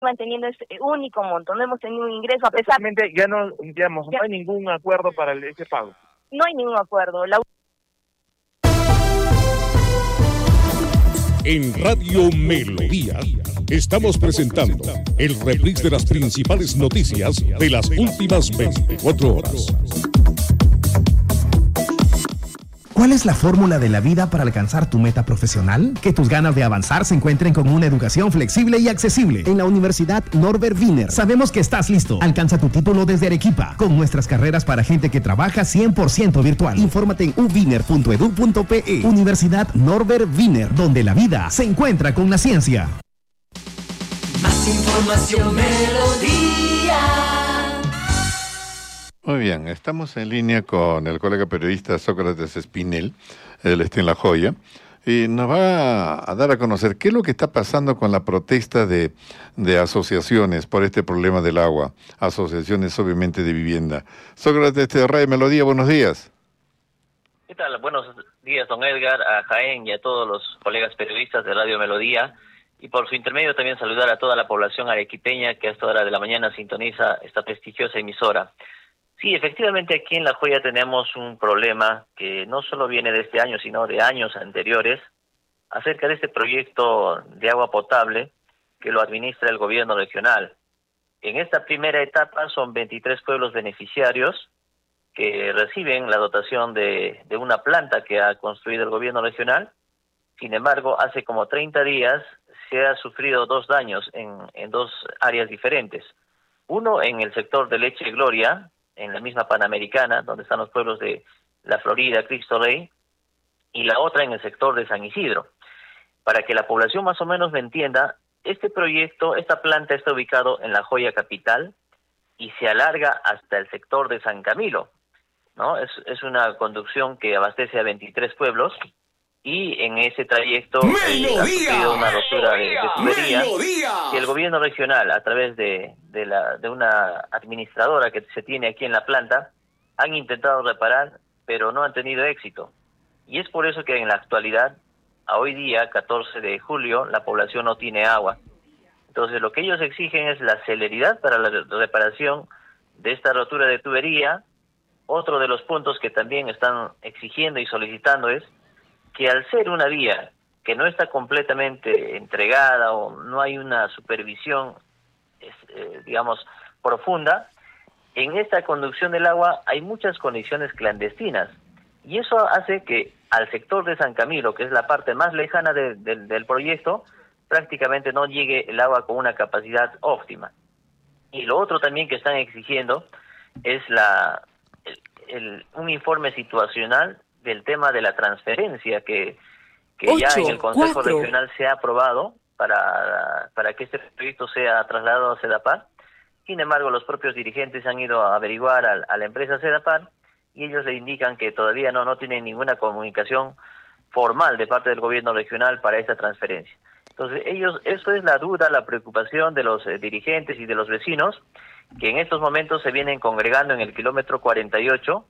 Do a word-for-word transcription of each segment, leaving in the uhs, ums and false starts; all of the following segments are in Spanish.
manteniendo ese único monto, no hemos tenido un ingreso a pesar... Ya no, digamos, ya, no hay ningún acuerdo para el, ese pago. No hay ningún acuerdo. La... En Radio Melodía estamos presentando el reprise de las principales noticias de las últimas veinticuatro horas. ¿Cuál es la fórmula de la vida para alcanzar tu meta profesional? Que tus ganas de avanzar se encuentren con una educación flexible y accesible. En la Universidad Norbert Wiener sabemos que estás listo. Alcanza tu título desde Arequipa, con nuestras carreras para gente que trabaja cien por ciento virtual. Infórmate en u wiener punto edu punto pe. Universidad Norbert Wiener, donde la vida se encuentra con la ciencia. Más información, Melodía. Muy bien, estamos en línea con el colega periodista Sócrates Espinel, él está en La Joya, y nos va a dar a conocer qué es lo que está pasando con la protesta de, de asociaciones por este problema del agua, asociaciones obviamente de vivienda. Sócrates de Radio Melodía, buenos días. ¿Qué tal? Buenos días, don Edgar, a Jaén y a todos los colegas periodistas de Radio Melodía, y por su intermedio también saludar a toda la población arequipeña que a esta hora de la mañana sintoniza esta prestigiosa emisora. Sí, efectivamente aquí en La Joya tenemos un problema que no solo viene de este año, sino de años anteriores, acerca de este proyecto de agua potable que lo administra el gobierno regional. En esta primera etapa son veintitrés pueblos beneficiarios que reciben la dotación de, de una planta que ha construido el gobierno regional. Sin embargo, hace como treinta días se ha sufrido dos daños en, en dos áreas diferentes. Uno en el sector de Leche Gloria, en la misma Panamericana, donde están los pueblos de La Florida, Cristo Rey, y la otra en el sector de San Isidro. Para que la población más o menos me entienda, este proyecto, esta planta está ubicado en La Joya capital y se alarga hasta el sector de San Camilo, ¿no? Es, es una conducción que abastece a veintitrés pueblos, y en ese trayecto eh, ha sufrido una rotura de, de tubería que el gobierno regional, a través de, de, la, de una administradora que se tiene aquí en la planta, han intentado reparar, pero no han tenido éxito. Y es por eso que en la actualidad, a hoy día, catorce de julio, la población no tiene agua. Entonces lo que ellos exigen es la celeridad para la reparación de esta rotura de tubería. Otro de los puntos que también están exigiendo y solicitando es que al ser una vía que no está completamente entregada o no hay una supervisión, eh, digamos, profunda, en esta conducción del agua hay muchas conexiones clandestinas, y eso hace que al sector de San Camilo, que es la parte más lejana de, de, del proyecto, prácticamente no llegue el agua con una capacidad óptima. Y lo otro también que están exigiendo es la el, el, un informe situacional del tema de la transferencia que, que ya en el Consejo Regional se ha aprobado para, para que este proyecto sea trasladado a Sedapar. Sin embargo, los propios dirigentes han ido a averiguar a, a la empresa Sedapar y ellos le indican que todavía no, no tienen ninguna comunicación formal de parte del gobierno regional para esta transferencia. Entonces, ellos, eso es la duda, la preocupación de los eh, dirigentes y de los vecinos, que en estos momentos se vienen congregando en el kilómetro cuarenta y ocho,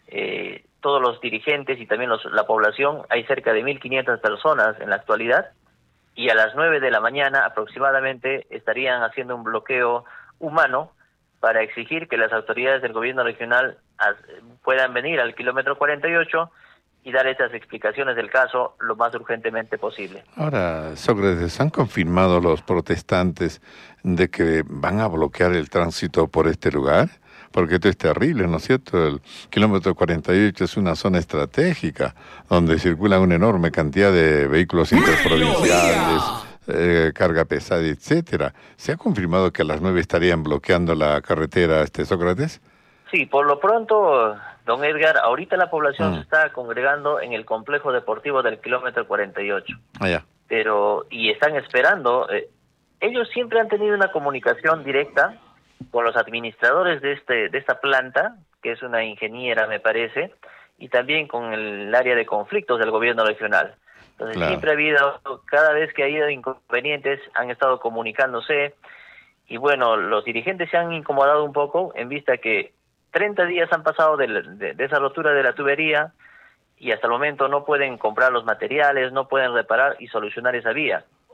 eh, todos los dirigentes y también los, la población. Hay cerca de mil quinientas personas en la actualidad, y a las nueve de la mañana aproximadamente estarían haciendo un bloqueo humano para exigir que las autoridades del gobierno regional as, puedan venir al kilómetro cuarenta y ocho y dar estas explicaciones del caso lo más urgentemente posible. Ahora, Sócrates, ¿han confirmado los protestantes de que van a bloquear el tránsito por este lugar? Porque esto es terrible, ¿no es cierto? El kilómetro cuarenta y ocho es una zona estratégica donde circula una enorme cantidad de vehículos interprovinciales, eh, carga pesada, etcétera. ¿Se ha confirmado que a las nueve estarían bloqueando la carretera, este Sócrates? Sí, por lo pronto, don Edgar, ahorita la población mm. se está congregando en el complejo deportivo del kilómetro cuarenta y ocho. Ah, ya. Pero, y están esperando, eh, ellos siempre han tenido una comunicación directa con los administradores de este de esta planta, que es una ingeniera, me parece, y también con el área de conflictos del gobierno regional. Entonces, claro, siempre ha habido, cada vez que ha habido inconvenientes, han estado comunicándose, y bueno, los dirigentes se han incomodado un poco en vista que treinta días han pasado de, de, de esa rotura de la tubería, y hasta el momento no pueden comprar los materiales, no pueden reparar y solucionar esa vía.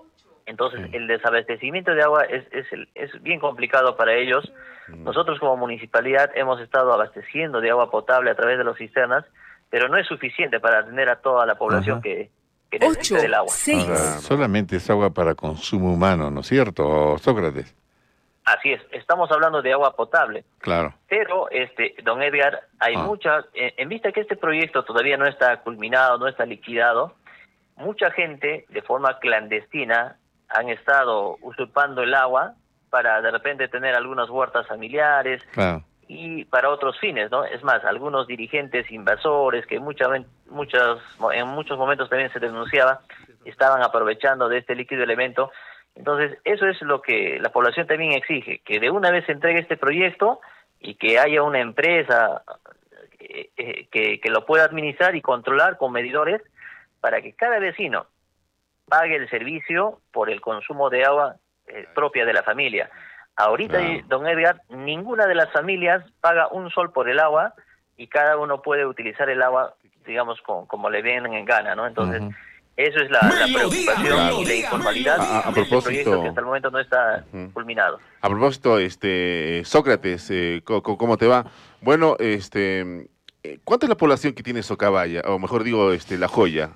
Entonces, Sí. el desabastecimiento de agua es, es, el- es bien complicado para ellos. Nosotros como municipalidad hemos estado abasteciendo de agua potable a través de las cisternas, pero no es suficiente para atender a toda la población Ajá. que, que necesita del agua. Ahora, solamente es agua para consumo humano, ¿no es cierto, Sócrates? Así es, estamos hablando de agua potable. Claro. Pero, este, don Edgar, hay Ah. muchas, en, en vista que este proyecto todavía no está culminado, no está liquidado, mucha gente de forma clandestina han estado usurpando el agua para de repente tener algunas huertas familiares Claro. y para otros fines, ¿no? Es más, algunos dirigentes invasores que muchas, muchas, en muchos momentos también se denunciaba, estaban aprovechando de este líquido elemento. Entonces, eso es lo que la población también exige, que de una vez se entregue este proyecto y que haya una empresa eh, eh, que, que lo pueda administrar y controlar con medidores para que cada vecino pague el servicio por el consumo de agua eh, propia de la familia. Ahorita, Claro. don Edgar, ninguna de las familias paga un sol por el agua y cada uno puede utilizar el agua, digamos, con, como le vienen en gana, ¿no? Entonces, Ujú. eso es la, la preocupación y la informalidad A- a- a de este propósito- proyecto que hasta el momento no está Ujú. culminado. A propósito, este Sócrates, eh, co- co- ¿cómo te va? Bueno, este, eh, ¿cuánta es la población que tiene Socabaya? O mejor digo, este, La Joya.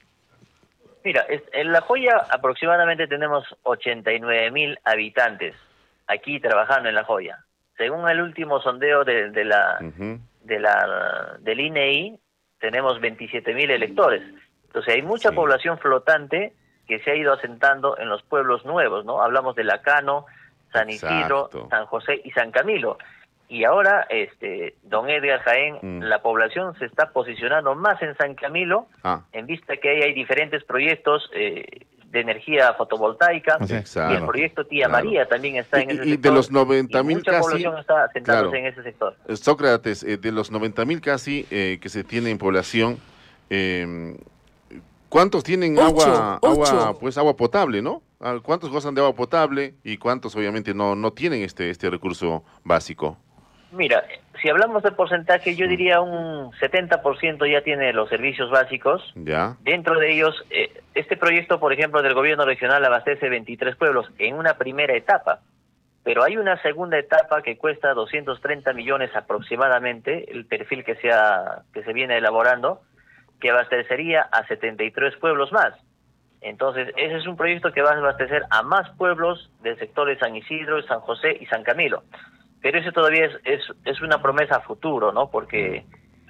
Mira, es- en La Joya aproximadamente tenemos ochenta y nueve mil habitantes aquí trabajando en La Joya. Según el último sondeo de, de la, Ujú. de la del I N E I, tenemos veintisiete mil electores. Entonces hay mucha Sí. población flotante que se ha ido asentando en los pueblos nuevos, ¿no? Hablamos de Lacano, San Isidro, Exacto. San José y San Camilo. Y ahora, este, don Edgar Jaén, Mm. la población se está posicionando más en San Camilo, Ah, en vista que ahí hay diferentes proyectos eh, de energía fotovoltaica, Sí, y el claro, proyecto Tía claro. María también está en Y- ese y de sector. los noventa mil y mucha casi, población está asentándose claro. en ese sector. Eh, Sócrates, eh, de los noventa mil casi eh, que se tiene en población, eh, ¿cuántos tienen agua, agua, pues agua potable, no? Ah, ¿cuántos gozan de agua potable y cuántos obviamente no, no tienen este, este recurso básico? Mira, si hablamos de porcentaje, yo diría un setenta por ciento ya tiene los servicios básicos. ¿Ya? Dentro de ellos, eh, este proyecto, por ejemplo, del gobierno regional abastece veintitrés pueblos en una primera etapa, pero hay una segunda etapa que cuesta doscientos treinta millones aproximadamente, el perfil que se, ha, que se viene elaborando, que abastecería a setenta y tres pueblos más. Entonces, ese es un proyecto que va a abastecer a más pueblos del sector de San Isidro, San José y San Camilo. Pero eso todavía es, es, es una promesa a futuro, ¿no? Porque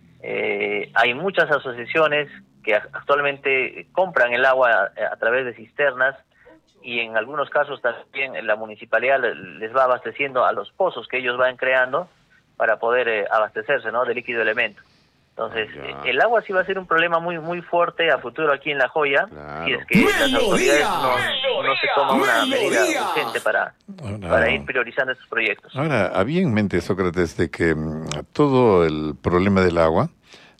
eh, hay muchas asociaciones que actualmente compran el agua a, a través de cisternas y en algunos casos también la municipalidad les va abasteciendo a los pozos que ellos van creando para poder eh, abastecerse, ¿no? De líquido elemento. Entonces, Ah, ya. eh, el agua sí va a ser un problema muy muy fuerte a futuro aquí en La Joya, Claro. si es que las autoridades no, no se toman una medida urgente para, Ahora- para ir priorizando estos proyectos. Ahora, había en mente, Sócrates, de que mm, todo el problema del agua,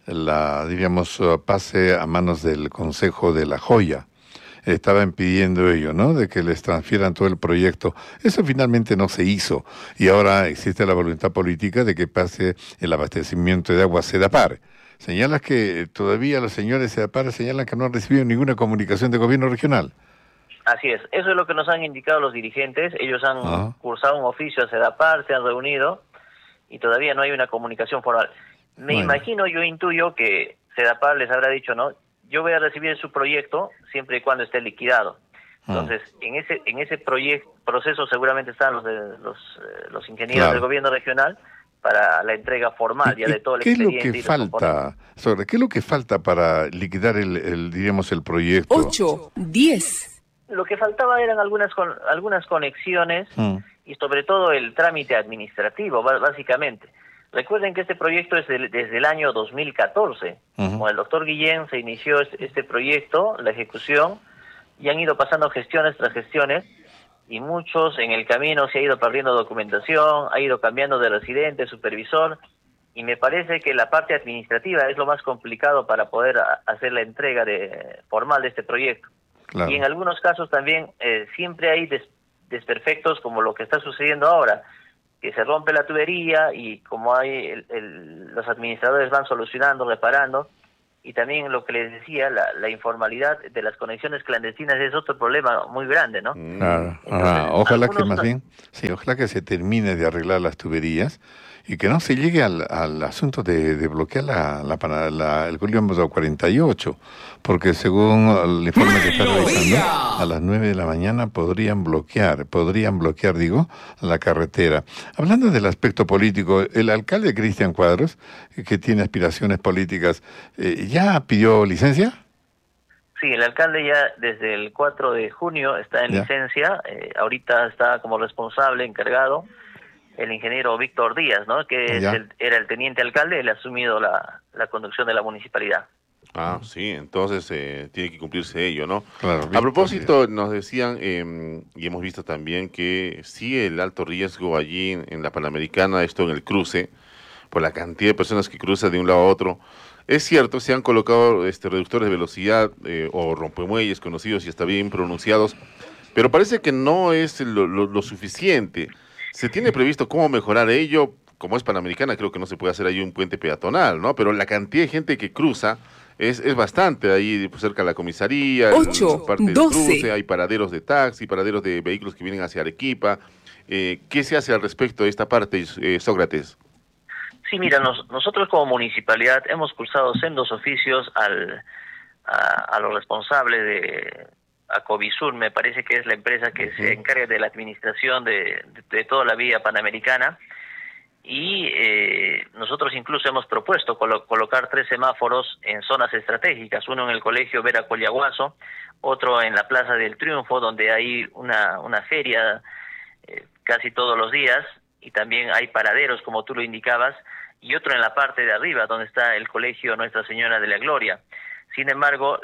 la, diríamos, uh, pase a manos del Consejo de La Joya. Estaban pidiendo ello, ¿no? De que les transfieran todo el proyecto. Eso finalmente no se hizo. Y ahora existe la voluntad política de que pase el abastecimiento de agua a Sedapar. Señalas que todavía los señores de Sedapar señalan que no han recibido ninguna comunicación de gobierno regional. Así es, eso es lo que nos han indicado los dirigentes. Ellos han Ajá. cursado un oficio a Sedapar, se han reunido y todavía no hay una comunicación formal. Me Bueno. imagino, yo intuyo que Sedapar les habrá dicho, no, yo voy a recibir su proyecto siempre y cuando esté liquidado. Entonces, en ese en ese proyecto proceso seguramente están los de, los, eh, los ingenieros Claro. del gobierno regional para la entrega formal ya ¿Y- de y todo el ¿Qué es lo expediente que y los componentes. falta, sobre qué es lo que falta para liquidar el, el diríamos, el proyecto? ocho, diez. Lo que faltaba eran algunas con, algunas conexiones Mm. y sobre todo el trámite administrativo, ba- básicamente. Recuerden que este proyecto es del- desde el año dos mil catorce. Ujú. Con el doctor Guillén se inició este, este proyecto, la ejecución, y han ido pasando gestiones tras gestiones, y muchos en el camino se ha ido perdiendo documentación, ha ido cambiando de residente, supervisor, y me parece que la parte administrativa es lo más complicado para poder a- hacer la entrega de, formal de este proyecto. Claro. Y en algunos casos también eh, siempre hay des- desperfectos como lo que está sucediendo ahora, que se rompe la tubería y como hay el- el- los administradores van solucionando, reparando, y también lo que les decía, la, la informalidad de las conexiones clandestinas es otro problema muy grande, ¿no? Claro. Entonces, Ah, ojalá que algunos más no- bien, sí, ojalá que se termine de arreglar las tuberías y que no se llegue al, al asunto de, de bloquear la, la, pana- la- el kilómetro cuarenta y ocho, porque según el informe que está realizando, a las nueve de la mañana podrían bloquear, podrían bloquear, digo, la carretera. Hablando del aspecto político, el alcalde Cristian Cuadros, eh, que tiene aspiraciones políticas, eh, ¿ya pidió licencia? Sí, el alcalde ya desde el cuatro de junio está en Ya. licencia, eh, ahorita está como responsable, encargado, el ingeniero Víctor Díaz, ¿no? Que es Ya. el- era el teniente alcalde, él ha asumido la, la conducción de la municipalidad. Ah, sí, entonces eh, tiene que cumplirse ello, ¿no? Claro, A Víctor, propósito, nos decían, eh, y hemos visto también que sí el alto riesgo allí en, en la Panamericana, esto en el cruce, por la cantidad de personas que cruzan de un lado a otro. Es cierto, se han colocado este, reductores de velocidad eh, o rompemuelles conocidos y está bien pronunciados, pero parece que no es lo, lo- lo suficiente. ¿Se tiene previsto cómo mejorar ello? Como es Panamericana, creo que no se puede hacer ahí un puente peatonal, ¿no? Pero la cantidad de gente que cruza es, es bastante, ahí pues, cerca de la comisaría, el- Ocho, parte del doce. cruce, hay paraderos de taxi, paraderos de vehículos que vienen hacia Arequipa. Eh, ¿Qué se hace al respecto de esta parte, eh, Sócrates? Sí, mira, nos- nosotros como municipalidad hemos cursado sendos oficios al, a, a los responsables de Acovisur, me parece que es la empresa que se encarga de la administración de, de, de toda la vía panamericana, y eh, nosotros incluso hemos propuesto colo- colocar tres semáforos en zonas estratégicas, uno en el colegio Vera Collaguazo, otro en la Plaza del Triunfo, donde hay una, una feria eh, casi todos los días, y también hay paraderos, como tú lo indicabas, y otro en la parte de arriba, donde está el colegio Nuestra Señora de la Gloria. Sin embargo,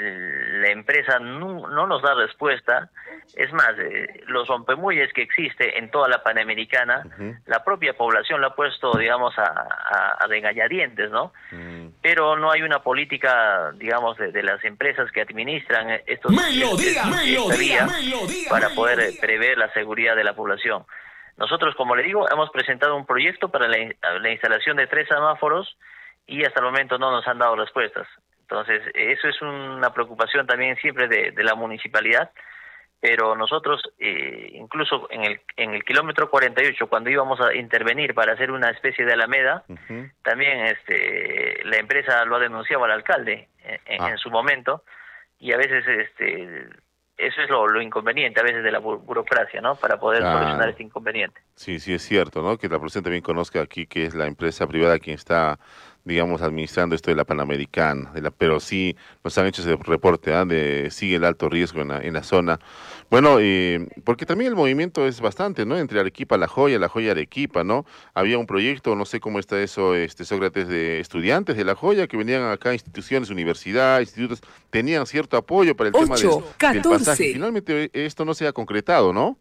l- la empresa no, no nos da respuesta. Es más, eh, los rompemuelles que existe en toda la Panamericana, Ujú. la propia población lo ha puesto, digamos, a, a, a regañadientes, ¿no? Mm. Pero no hay una política, digamos, de, de las empresas que administran estos Melodía, esta melodía, vía melodía, para poder eh, melodía. prever la seguridad de la población. Nosotros, como le digo, hemos presentado un proyecto para la, in- la instalación de tres semáforos y hasta el momento no nos han dado respuestas. Entonces, eso es una preocupación también siempre de, de la municipalidad, pero nosotros, eh, incluso en el, en el kilómetro cuarenta y ocho, cuando íbamos a intervenir para hacer una especie de alameda, Ujú. también este, la empresa lo ha denunciado al alcalde en, en- Ah. en su momento, y a veces este, eso es lo, lo inconveniente a veces de la bu- burocracia, ¿no? Para poder Claro. solucionar este inconveniente. Sí, sí es cierto, ¿no? Que la población también conozca aquí que es la empresa privada quien está, digamos, administrando esto de la Panamericana, de la, pero sí nos han hecho ese reporte, ¿ah? De sigue el alto riesgo en la, en la zona. Bueno, eh, porque también el movimiento es bastante, ¿no? Entre Arequipa, La Joya, La Joya, Arequipa, ¿no? Había un proyecto, no sé cómo está eso, este Sócrates, de estudiantes de La Joya que venían acá, instituciones, universidad, institutos, tenían cierto apoyo para el tema Ocho, del, del catorce. pasaje. Finalmente esto no se ha concretado, ¿no?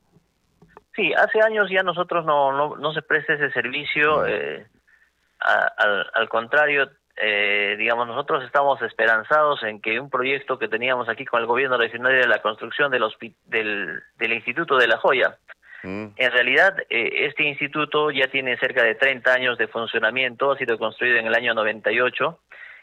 Sí, hace años ya nosotros no, no, no se presta ese servicio, eh, a- al, al contrario, eh, digamos, nosotros estamos esperanzados en que un proyecto que teníamos aquí con el gobierno regional de la construcción del, hospi- del, del Instituto de La Joya. Mm. En realidad, eh, este instituto ya tiene cerca de treinta años de funcionamiento, ha sido construido en el año noventa y ocho,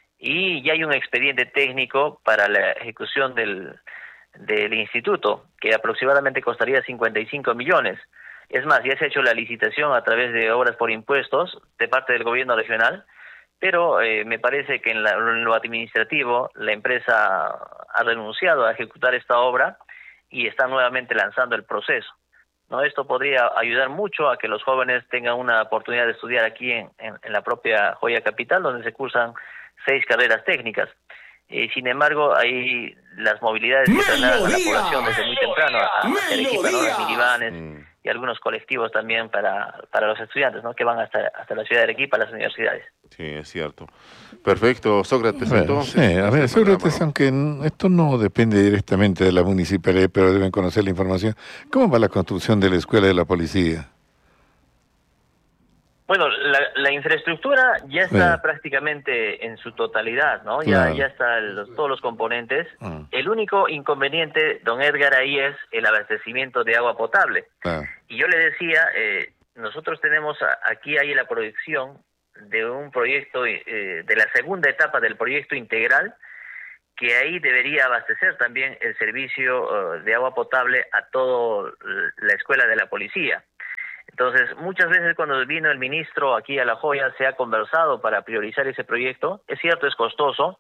y ya hay un expediente técnico para la ejecución del, del instituto, que aproximadamente costaría cincuenta y cinco millones. Es más, ya se ha hecho la licitación a través de obras por impuestos de parte del gobierno regional, pero eh, me parece que en, la- en lo administrativo la empresa ha renunciado a ejecutar esta obra y está nuevamente lanzando el proceso, ¿no? Esto podría ayudar mucho a que los jóvenes tengan una oportunidad de estudiar aquí en, en, en la propia Joya Capital, donde se cursan seis carreras técnicas. Eh, sin embargo, hay las movilidades que trasladan a la Melodía, población desde muy temprano a, a Arequipa, ¿no? Las melodía. minivanes Mm. y algunos colectivos también para, para los estudiantes, ¿no? Que van hasta, hasta la ciudad de Arequipa, a las universidades. Sí, es cierto. Perfecto, Sócrates, A ver, entonces. sí, a ver, este programa, Sócrates, ¿no? aunque n- esto no depende directamente de la municipalidad, pero deben conocer la información. ¿Cómo va la construcción de la escuela de la policía? Bueno, la, la infraestructura ya está Sí. prácticamente en su totalidad, ¿no? Claro. Ya ya están los- todos los componentes. Ah. El único inconveniente, don Edgar, ahí es el abastecimiento de agua potable. Claro. Y yo le decía, eh, nosotros tenemos a- aquí hay la proyección de un proyecto, eh, de la segunda etapa del proyecto integral, que ahí debería abastecer también el servicio uh, de agua potable a toda la escuela de la policía. Entonces, muchas veces cuando vino el ministro aquí a La Joya se ha conversado para priorizar ese proyecto. Es cierto, es costoso,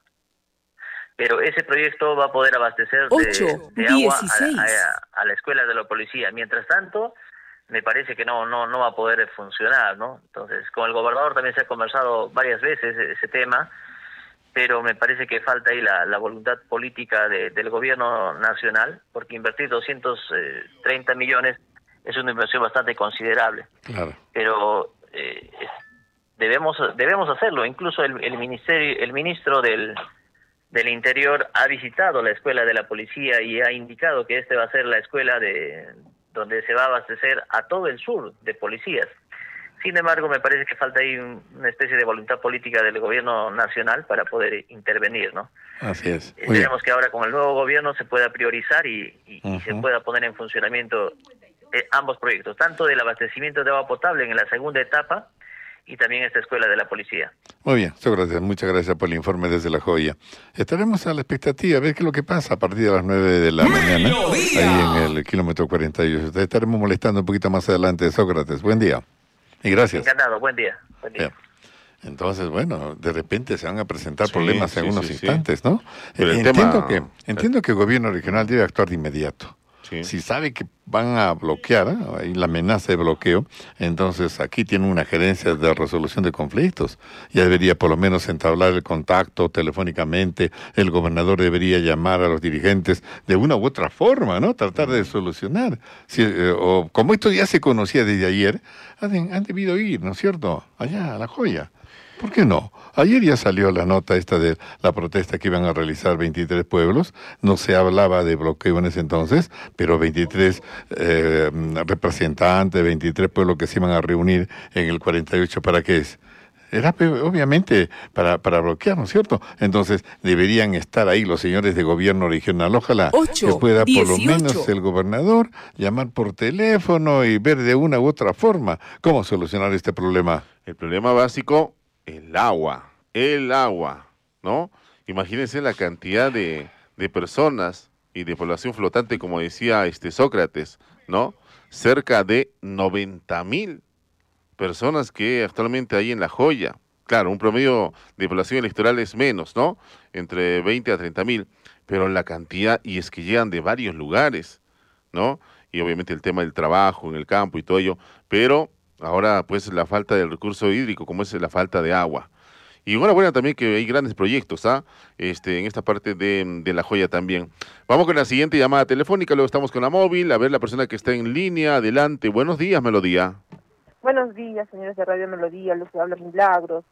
pero ese proyecto va a poder abastecer de, de agua a, a, a la escuela de la policía. Mientras tanto, me parece que no no no va a poder funcionar, ¿no? Entonces, con el gobernador también se ha conversado varias veces ese tema, pero me parece que falta ahí la, la voluntad política de, del gobierno nacional, porque invertir doscientos treinta millones es una inversión bastante considerable. Claro. Pero eh, debemos debemos hacerlo. Incluso el, el ministerio el ministro del del Interior ha visitado la escuela de la policía y ha indicado que este va a ser la escuela de donde se va a abastecer a todo el sur de policías. Sin embargo, me parece que falta ahí una especie de voluntad política del gobierno nacional para poder intervenir, ¿no? Así es. Esperemos que ahora con el nuevo gobierno se pueda priorizar y, y, uh-huh. y se pueda poner en funcionamiento eh, ambos proyectos, tanto del abastecimiento de agua potable en la segunda etapa y también esta escuela de la policía. Muy bien, gracias, muchas gracias por el informe desde La Joya. Estaremos a la expectativa a ver qué es lo que pasa a partir de las nueve de la mañana, ahí en el kilómetro cuarenta y ocho. Te estaremos molestando un poquito más adelante, Sócrates. Buen día. Y gracias. Encantado, buen día. Buen día. Entonces, bueno, de repente se van a presentar sí, problemas en sí, unos sí, instantes, sí. ¿no? Pero eh, el entiendo, tema... que, entiendo que el gobierno regional debe actuar de inmediato. Sí. Si sabe que van a bloquear, ¿eh? Hay la amenaza de bloqueo, entonces aquí tiene una gerencia de resolución de conflictos. Ya debería por lo menos entablar el contacto telefónicamente, el gobernador debería llamar a los dirigentes de una u otra forma, ¿no? Tratar de solucionar. Si, eh, o como esto ya se conocía desde ayer, han, han debido ir, ¿no es cierto?, allá a La Joya. ¿Por qué no? Ayer ya salió la nota esta de la protesta que iban a realizar veintitrés pueblos. No se hablaba de bloqueo en ese entonces, pero veintitrés eh, representantes, veintitrés pueblos que se iban a reunir en el cuarenta y ocho, ¿para qué es? Era obviamente para, para bloquear, ¿no es cierto? Entonces deberían estar ahí los señores de gobierno regional. Ojalá ocho, que pueda dieciocho. Por lo menos el gobernador llamar por teléfono y ver de una u otra forma cómo solucionar este problema. El problema básico... El agua, el agua, ¿no? Imagínense la cantidad de, de personas y de población flotante, como decía este Sócrates, ¿no? Cerca de noventa mil personas que actualmente hay en La Joya. Claro, un promedio de población electoral es menos, ¿no? Entre veinte a treinta mil, pero la cantidad, y es que llegan de varios lugares, ¿no? Y obviamente el tema del trabajo en el campo y todo ello, pero... Ahora, pues, la falta del recurso hídrico, como es la falta de agua. Y una buena también que hay grandes proyectos, ¿ah? Este, en esta parte de, de La Joya también. Vamos con la siguiente llamada telefónica, luego estamos con la móvil, a ver la persona que está en línea, adelante. Buenos días, Melodía. Buenos días, señores de Radio Melodía, los que hablan Milagros.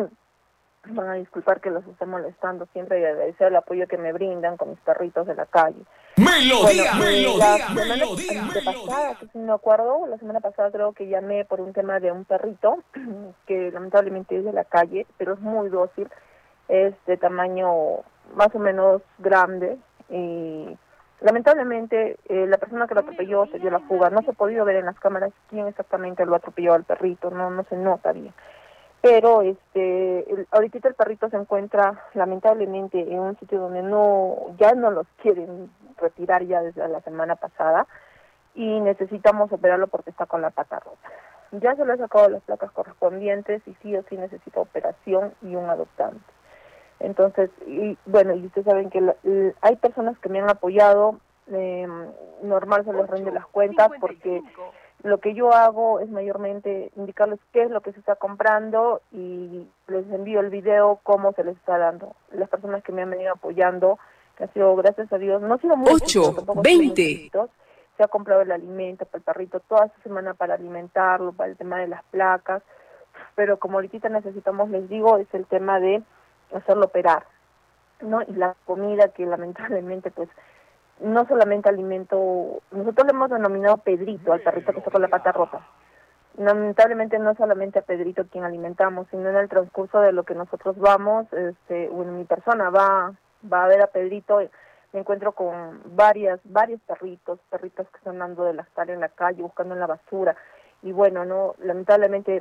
Van a disculpar que los esté molestando siempre y agradecer el apoyo que me brindan con mis perritos de la calle. Melodía, bueno, melodía, la semana melodía, pasada, que si no me acuerdo, la semana pasada creo que llamé por un tema de un perrito que lamentablemente es de la calle, pero es muy dócil, es de tamaño más o menos grande y lamentablemente eh, la persona que lo atropelló se dio la fuga. No se ha podido ver en las cámaras quién exactamente lo atropelló al perrito, no no se nota bien. Pero este el, ahorita el perrito se encuentra lamentablemente en un sitio donde no ya no los quieren retirar ya desde la semana pasada y necesitamos operarlo porque está con la pata rota. Ya se le ha sacado las placas correspondientes y sí o sí necesita operación y un adoptante. Entonces, y bueno, y ustedes saben que la, y hay personas que me han apoyado, eh, normal se les rinde las cuentas porque lo que yo hago es mayormente indicarles qué es lo que se está comprando y les envío el video cómo se les está dando. Las personas que me han venido apoyando, que ha sido, gracias a Dios, no ha sido mucho, ocho, veinte. Se ha comprado el alimento para el perrito toda esta semana para alimentarlo, para el tema de las placas, pero como ahorita necesitamos, les digo, es el tema de hacerlo operar, ¿no? Y la comida que lamentablemente, pues, no solamente alimento, nosotros le hemos denominado Pedrito al perrito que está con la pata rota. Lamentablemente no solamente a Pedrito quien alimentamos, sino en el transcurso de lo que nosotros vamos, este, bueno, mi persona va, va a ver a Pedrito, me encuentro con varias, varios perritos, perritos que están dando de lactar en la calle, buscando en la basura, y bueno, no, lamentablemente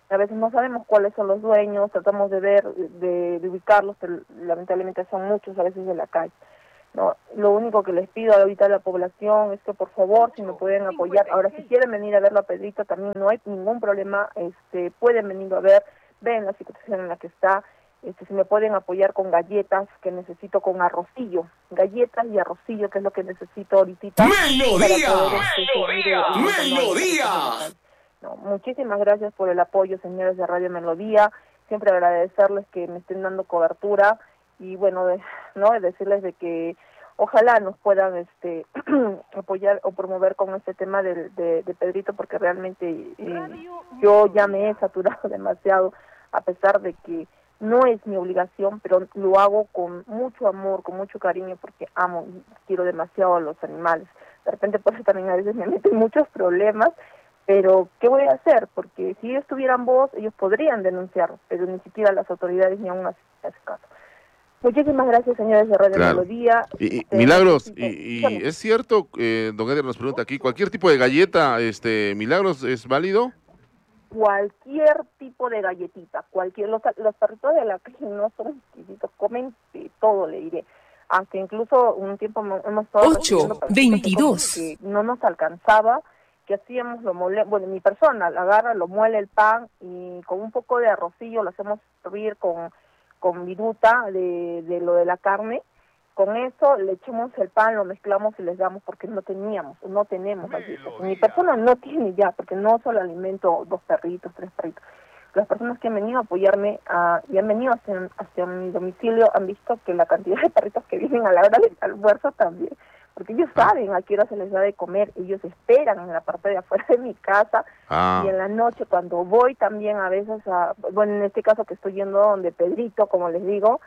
A veces no sabemos cuáles son los dueños, tratamos de ver, de, de ubicarlos, pero lamentablemente son muchos a veces de la calle. No, lo único que les pido ahorita a la población es que por favor, si me pueden apoyar, ahora si quieren venir a verlo a Pedrito también no hay ningún problema, este, pueden venir a ver, ven la situación en la que está, este, si me pueden apoyar con galletas que necesito, con arrocillo, galletas y arrocillo que es lo que necesito ahorita. ¡Melodía! Poder, este, ¡Melodía! ¡Melodía! No, muchísimas gracias por el apoyo, señores de Radio Melodía, siempre agradecerles que me estén dando cobertura y bueno, de, no decirles de que ojalá nos puedan este apoyar o promover con este tema de, de, de Pedrito, porque realmente eh, yo ya me he saturado demasiado, a pesar de que no es mi obligación, pero lo hago con mucho amor, con mucho cariño, porque amo y quiero demasiado a los animales. De repente por eso también a veces me meten muchos problemas, pero ¿qué voy a hacer? Porque si ellos tuvieran voz, ellos podrían denunciar, pero ni siquiera las autoridades ni aún así hacen caso. Muchísimas gracias, señores de Radio Claro. Melodía. Y, y, Este, Milagros, necesito- y, y dígame. es cierto, eh, don Edgar nos pregunta aquí, ¿cualquier tipo de galleta, este, Milagros, es válido? Cualquier tipo de galletita, cualquier, los, los perritos de la calle no son exquisitos, comen de todo, le diré. Hasta incluso un tiempo mo- hemos estado Ocho, recibiendo perritos veintidós. que no nos alcanzaba, que hacíamos, lo mole, bueno, mi persona la agarra, lo muele el pan y con un poco de arrocillo lo hacemos servir con, con viruta de, de lo de la carne. Con eso le echamos el pan, lo mezclamos y les damos porque no teníamos, no tenemos galletas. Mi persona no tiene ya, porque no solo alimento dos perritos, tres perritos. Las personas que han venido a apoyarme uh, y han venido hacia, hacia mi domicilio han visto que la cantidad de perritos que vienen a la hora del almuerzo también, porque ellos saben a qué hora se les da de comer, ellos esperan en la parte de afuera de mi casa. Ah. Y en la noche cuando voy también a veces a, bueno, en este caso que estoy yendo donde Pedrito, como les digo,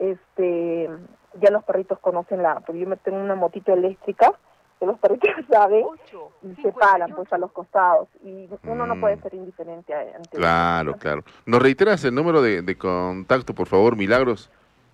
este, ya los perritos conocen la, porque yo me tengo una motito eléctrica, que los perritos saben y se paran pues a los costados y uno no puede ser indiferente a- ante Claro, claro. ¿Nos reiteras el número de, de contacto, por favor, Milagros?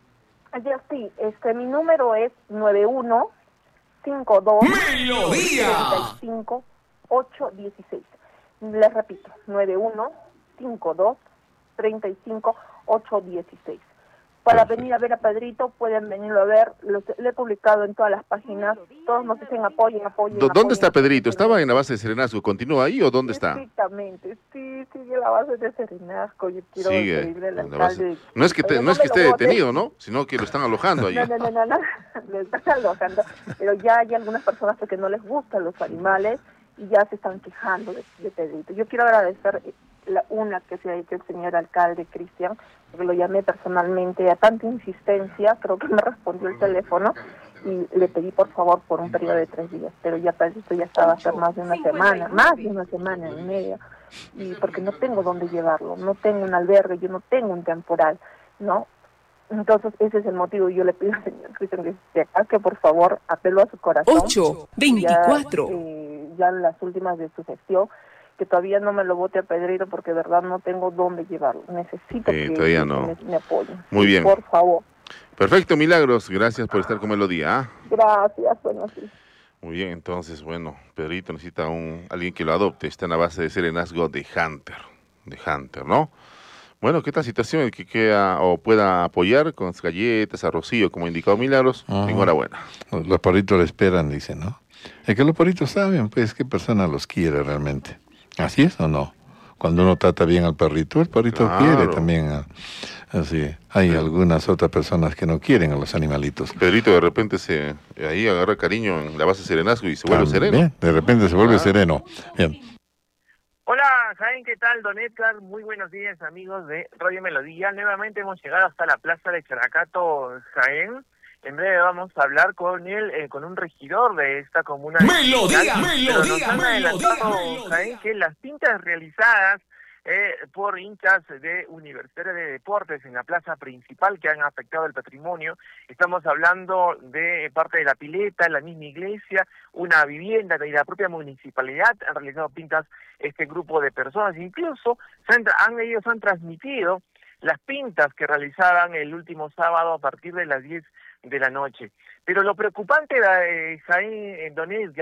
Ya sí, este, mi número es nueve uno cinco dos ¡Melodía! treinta y cinco ocho dieciséis. Les repito, nueve uno cinco dos treinta y cinco ocho dieciséis. Para Perfecto. venir a ver a Pedrito, pueden venirlo a ver, lo, lo he publicado en todas las páginas, todos nos dicen apoyen, apoyen, ¿Dó- ¿Dónde apoyen. está Pedrito? ¿Estaba en la base de Serenazgo? ¿Continúa ahí o dónde está? Exactamente, sí, sigue la base de Serenazgo, yo quiero Sigue pedirle al en la base. alcalde. No es que, te- Oiga, no es me que esté lo bote. detenido, ¿no? Sino que lo están alojando allí. No, no, no, no, no, lo están alojando, pero ya hay algunas personas que no les gustan los animales y ya se están quejando de, de Pedrito. Yo quiero agradecer la una que se ha hecho el señor alcalde Cristian, porque lo llamé personalmente a tanta insistencia, creo que me respondió el teléfono y le pedí por favor por un periodo de tres días, pero ya Pedrito ya estaba hace más de una semana, más de una semana y media, y porque no tengo dónde llevarlo, no tengo un albergue, yo no tengo un temporal, ¿no? Entonces ese es el motivo, yo le pido al señor Cristian que se acá que por favor apelo a su corazón. Ocho, veinticuatro. Ya, eh, ya en las últimas de su gestión, que todavía no me lo bote a Pedrito porque de verdad no tengo dónde llevarlo. Necesito Sí, que, todavía que no. me, me apoyen. Muy bien. Por favor. Perfecto, Milagros. Gracias por estar con Melodía. ¿ah? Gracias, bueno, sí. Muy bien, entonces, bueno, Pedrito necesita un alguien que lo adopte. Está en la base de Serenazgo de Hunter. De Hunter, ¿no? Bueno, ¿qué tal situación? El que queda o pueda apoyar con galletas, arrocillo, como indicó Milagros, Ajá. enhorabuena. Los, los perritos le esperan, dicen, ¿no? Es que los perritos saben, pues, qué persona los quiere realmente. ¿Así es o no? Cuando uno trata bien al perrito, el perrito Claro. quiere también. a- así. Hay algunas otras personas que no quieren a los animalitos. Pedrito de repente se ahí agarra cariño en la base de Serenazgo y se vuelve sereno. También, de repente se vuelve Ah. sereno. Bien. Hola, Jaén, ¿qué tal? Don Edgar, muy buenos días, amigos de Radio Melodía. Nuevamente hemos llegado hasta la plaza de Characato, Jaén. En breve vamos a hablar con él, eh, con un regidor de esta comuna. Melodía, Pero nos melodía, han adelantado, melodía, Jaén, que las pintas realizadas eh, por hinchas de Universitaria de Deportes en la plaza principal que han afectado el patrimonio. Estamos hablando de parte de la pileta, la misma iglesia, una vivienda y la propia municipalidad han realizado pintas este grupo de personas. Incluso se han, han, ellos han transmitido las pintas que realizaban el último sábado a partir de las diez de la noche. Pero lo preocupante, eh, Jaén, eh, don Edgar,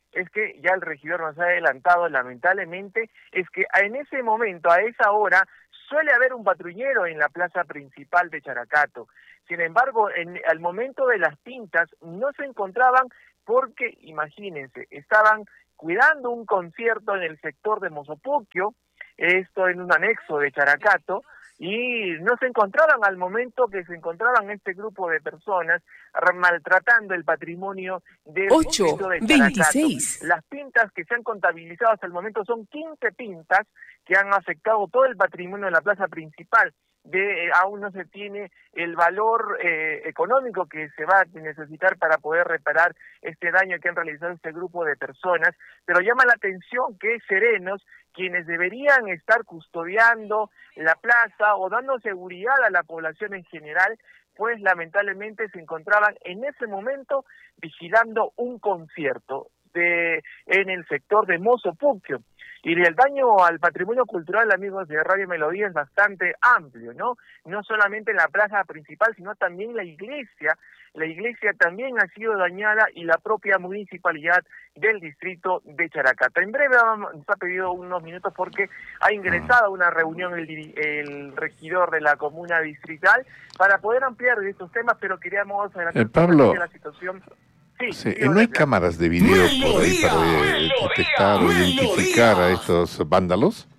es que ya el regidor nos ha adelantado, lamentablemente, es que en ese momento, a esa hora, suele haber un patrullero en la plaza principal de Characato. Sin embargo, en al momento de las pintas no se encontraban porque, imagínense, estaban cuidando un concierto en el sector de Mozopuquio, esto en un anexo de Characato, y no se encontraban al momento que se encontraban este grupo de personas maltratando el patrimonio del distrito de Characato. veintiséis. Las pintas que se han contabilizado hasta el momento son quince pintas que han afectado todo el patrimonio de la plaza principal. De, eh, aún no se tiene el valor eh, económico que se va a necesitar para poder reparar este daño que han realizado este grupo de personas, pero llama la atención que serenos, quienes deberían estar custodiando la plaza o dando seguridad a la población en general, pues lamentablemente se encontraban en ese momento vigilando un concierto de en el sector de Mozopuquio. Y el daño al patrimonio cultural, amigos de Radio Melodía, es bastante amplio, ¿no? No solamente la plaza principal, sino también la iglesia. La iglesia también ha sido dañada y la propia municipalidad del distrito de Characato. En breve nos ha pedido unos minutos porque ha ingresado a una reunión el, el regidor de la comuna distrital para poder ampliar estos temas, pero queríamos adelantar eh, Pablo, la situación. Sí, sí, sí, ¿no hay cámaras de video por ahí para eh, detectar o identificar a estos vándalos?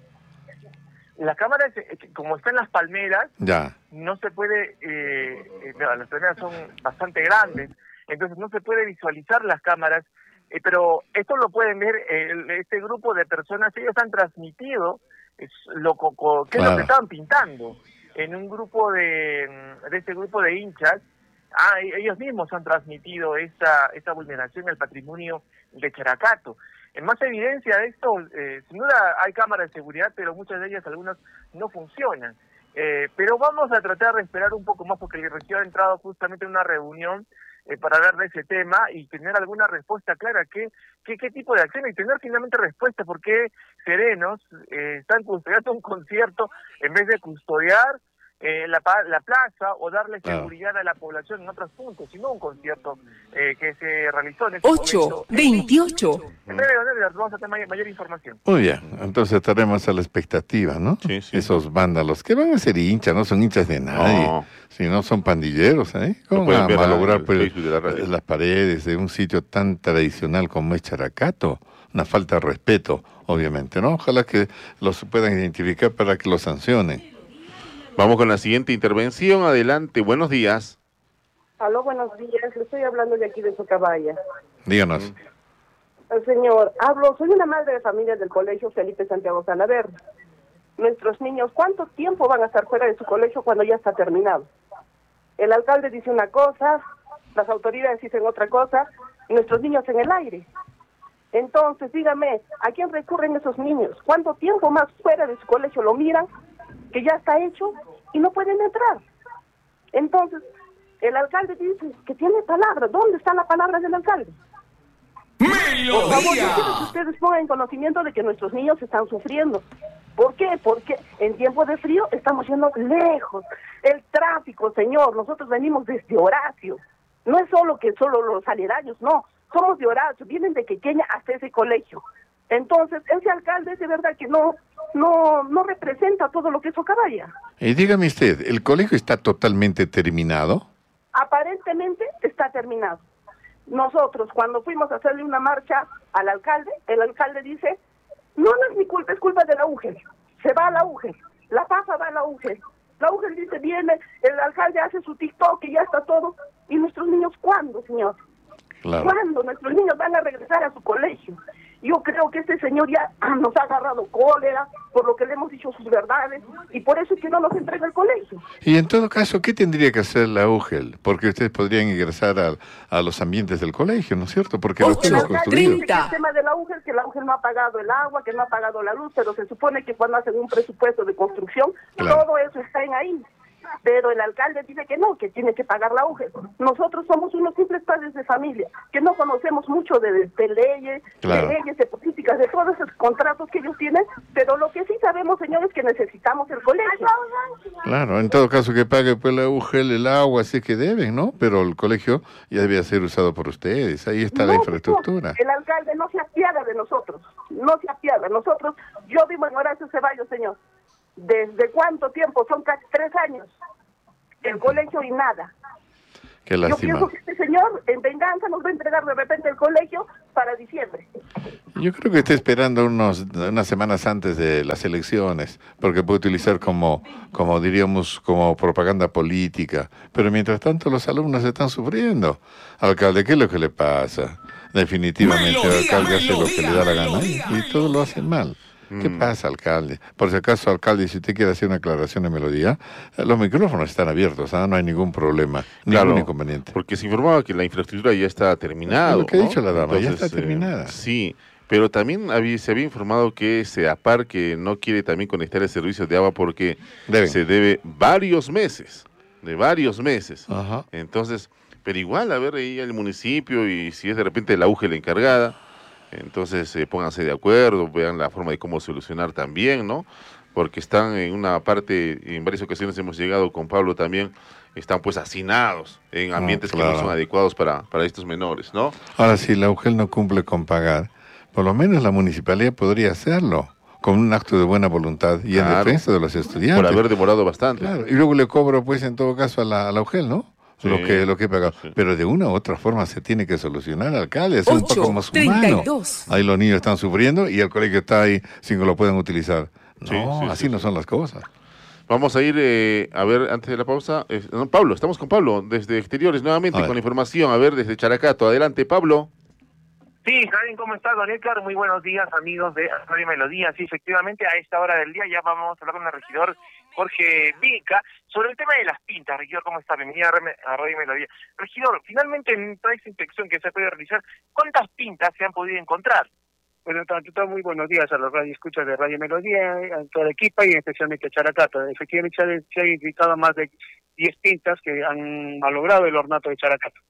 Las cámaras, eh, como están las palmeras, Ya. no se puede, eh, eh, no, las palmeras son bastante grandes, entonces no se puede visualizar las cámaras, eh, pero esto lo pueden ver, eh, este grupo de personas, ellos han transmitido es lo, co, qué claro. es lo que estaban pintando en un grupo de, de este grupo de hinchas. Ah, ellos mismos han transmitido esta, esta vulneración al patrimonio de Characato. En más evidencia de esto, eh, sin duda hay cámaras de seguridad, pero muchas de ellas, algunas, no funcionan. Eh, pero vamos a tratar de esperar un poco más, porque recién ha entrado justamente en una reunión eh, para hablar de ese tema y tener alguna respuesta clara, qué, qué, qué tipo de acción, y tener finalmente respuesta, porque serenos eh, están custodiando un concierto en vez de custodiar Eh, la, la plaza o darle seguridad claro. a la población en otros puntos, sino un concierto eh, que se realizó en este ocho, veintiocho. En breve, vamos a tener mayor, mayor información. Muy bien, entonces estaremos a la expectativa, ¿no? Sí, sí. Esos vándalos, que van a ser hinchas, no son hinchas de nadie, no. Si no son pandilleros, ¿eh? ¿Cómo van a malograr pues, la las paredes de un sitio tan tradicional como es Characato? Una falta de respeto, obviamente, ¿no? Ojalá que los puedan identificar para que los sancionen. Vamos con la siguiente intervención. Adelante, buenos días. Aló, buenos días. Le estoy hablando de aquí de Socabaya. Díganos. El señor, hablo, soy una madre de familia del colegio Felipe Santiago Salaverry. Nuestros niños, ¿cuánto tiempo van a estar fuera de su colegio cuando ya está terminado? El alcalde dice una cosa, las autoridades dicen otra cosa, y nuestros niños en el aire. Entonces, dígame, ¿a quién recurren esos niños? ¿Cuánto tiempo más fuera de su colegio lo miran? Que ya está hecho y no pueden entrar. Entonces, el alcalde dice que tiene palabra. ¿Dónde está la palabra del alcalde? Por favor, yo quiero que ustedes pongan en conocimiento de que nuestros niños están sufriendo. ¿Por qué? Porque en tiempo de frío estamos yendo lejos. El tráfico, señor, nosotros venimos desde Horacio. No es solo que solo los aledaños, no. Somos de Horacio, vienen de Quequeña hasta ese colegio. Entonces, ese alcalde de verdad que no no no representa todo lo que es Socabaya. Y dígame usted, ¿el colegio está totalmente terminado? Aparentemente está terminado. Nosotros, cuando fuimos a hacerle una marcha al alcalde, el alcalde dice, no, no es mi culpa, es culpa de la U G E L. Se va a la U G E L, la pasa va a la U G E L. La U G E L dice, viene, el alcalde hace su TikTok y ya está todo. ¿Y nuestros niños cuándo, señor? Claro. ¿Cuándo nuestros niños van a regresar a su colegio? Yo creo que este señor ya nos ha agarrado cólera por lo que le hemos dicho sus verdades y por eso es que no nos entrega el colegio. Y en todo caso, ¿qué tendría que hacer la U G E L? Porque ustedes podrían ingresar a, a los ambientes del colegio, ¿no es cierto? Porque los hemos construido. El tema de la U G E L, que la U G E L no ha pagado el agua, que no ha pagado la luz, pero se supone que cuando hacen un presupuesto de construcción, claro, todo eso está en ahí. Pero el alcalde dice que no, que tiene que pagar la U G E L. Nosotros somos unos simples padres de familia, que no conocemos mucho de, de leyes, claro, de leyes, de políticas, de todos esos contratos que ellos tienen, pero lo que sí sabemos, señores, es que necesitamos el colegio. Claro, en todo caso que pague pues la U G E L el agua, así que deben, ¿no? Pero el colegio ya debía ser usado por ustedes, ahí está no, la infraestructura. No, el alcalde no se ha de nosotros, no se apiada. Nosotros, yo vivo en Horacio Ceballos, señor. ¿Desde cuánto tiempo? Son casi tres años. El colegio y nada. Qué lástima. Yo pienso que este señor, en venganza, nos va a entregar de repente el colegio para diciembre. Yo creo que está esperando unos, unas semanas antes de las elecciones, porque puede utilizar como, como diríamos, como propaganda política. Pero mientras tanto los alumnos están sufriendo. Alcalde, ¿qué es lo que le pasa? Definitivamente el alcalde hace lo que le da la gana y todo lo hacen mal. ¿Qué pasa, alcalde? Por si acaso, alcalde, si usted quiere hacer una aclaración de Melodía, los micrófonos están abiertos, ¿ah? No hay ningún problema, claro, ningún inconveniente. Porque se informaba que la infraestructura ya está terminada. Lo que ¿no? ha dicho la dama, Entonces, ya está terminada. Eh, sí, pero también había, se había informado que SEAPAR que no quiere también conectar el servicio de agua porque Deben. se debe varios meses, de varios meses. Ajá. Entonces, pero igual, a ver ahí el municipio y si es de repente la U G E la encargada, entonces eh, pónganse de acuerdo, vean la forma de cómo solucionar también, ¿no? Porque están en una parte, en varias ocasiones hemos llegado con Pablo también, están pues hacinados en ambientes ah, claro. que no son adecuados para, para estos menores, ¿no? Ahora, si la U G E L no cumple con pagar, por lo menos la municipalidad podría hacerlo, con un acto de buena voluntad y claro. en defensa de los estudiantes. Por haber demorado bastante. Claro. Y luego le cobro, pues, en todo caso, a la, a la U G E L, ¿no? Sí, lo que lo que he pagado. Sí. Pero de una u otra forma se tiene que solucionar, alcalde. Es un poco más humano. Ahí los niños están sufriendo y el colegio está ahí sin que lo puedan utilizar. No, sí, sí, así sí, no sí. son las cosas. Vamos a ir eh, a ver antes de la pausa. Eh, no, Pablo, estamos con Pablo desde Exteriores nuevamente con información. A ver, desde Characato. Adelante, Pablo. Sí, Javier, ¿cómo estás, don Edgar? Muy buenos días, amigos de Radio Melodía. Sí, efectivamente, a esta hora del día ya vamos a hablar con el regidor Jorge Vica sobre el tema de las pintas. Regidor, ¿cómo está? Bienvenida a Radio Melodía. Regidor, finalmente en toda esta inspección que se ha podido realizar, ¿cuántas pintas se han podido encontrar? Bueno, tanto todo muy buenos días a los radioescuchas de Radio Melodía, a toda la equipa y especialmente a Characato. Efectivamente se han, se han identificado más de diez pintas que han malogrado el ornato de Characato.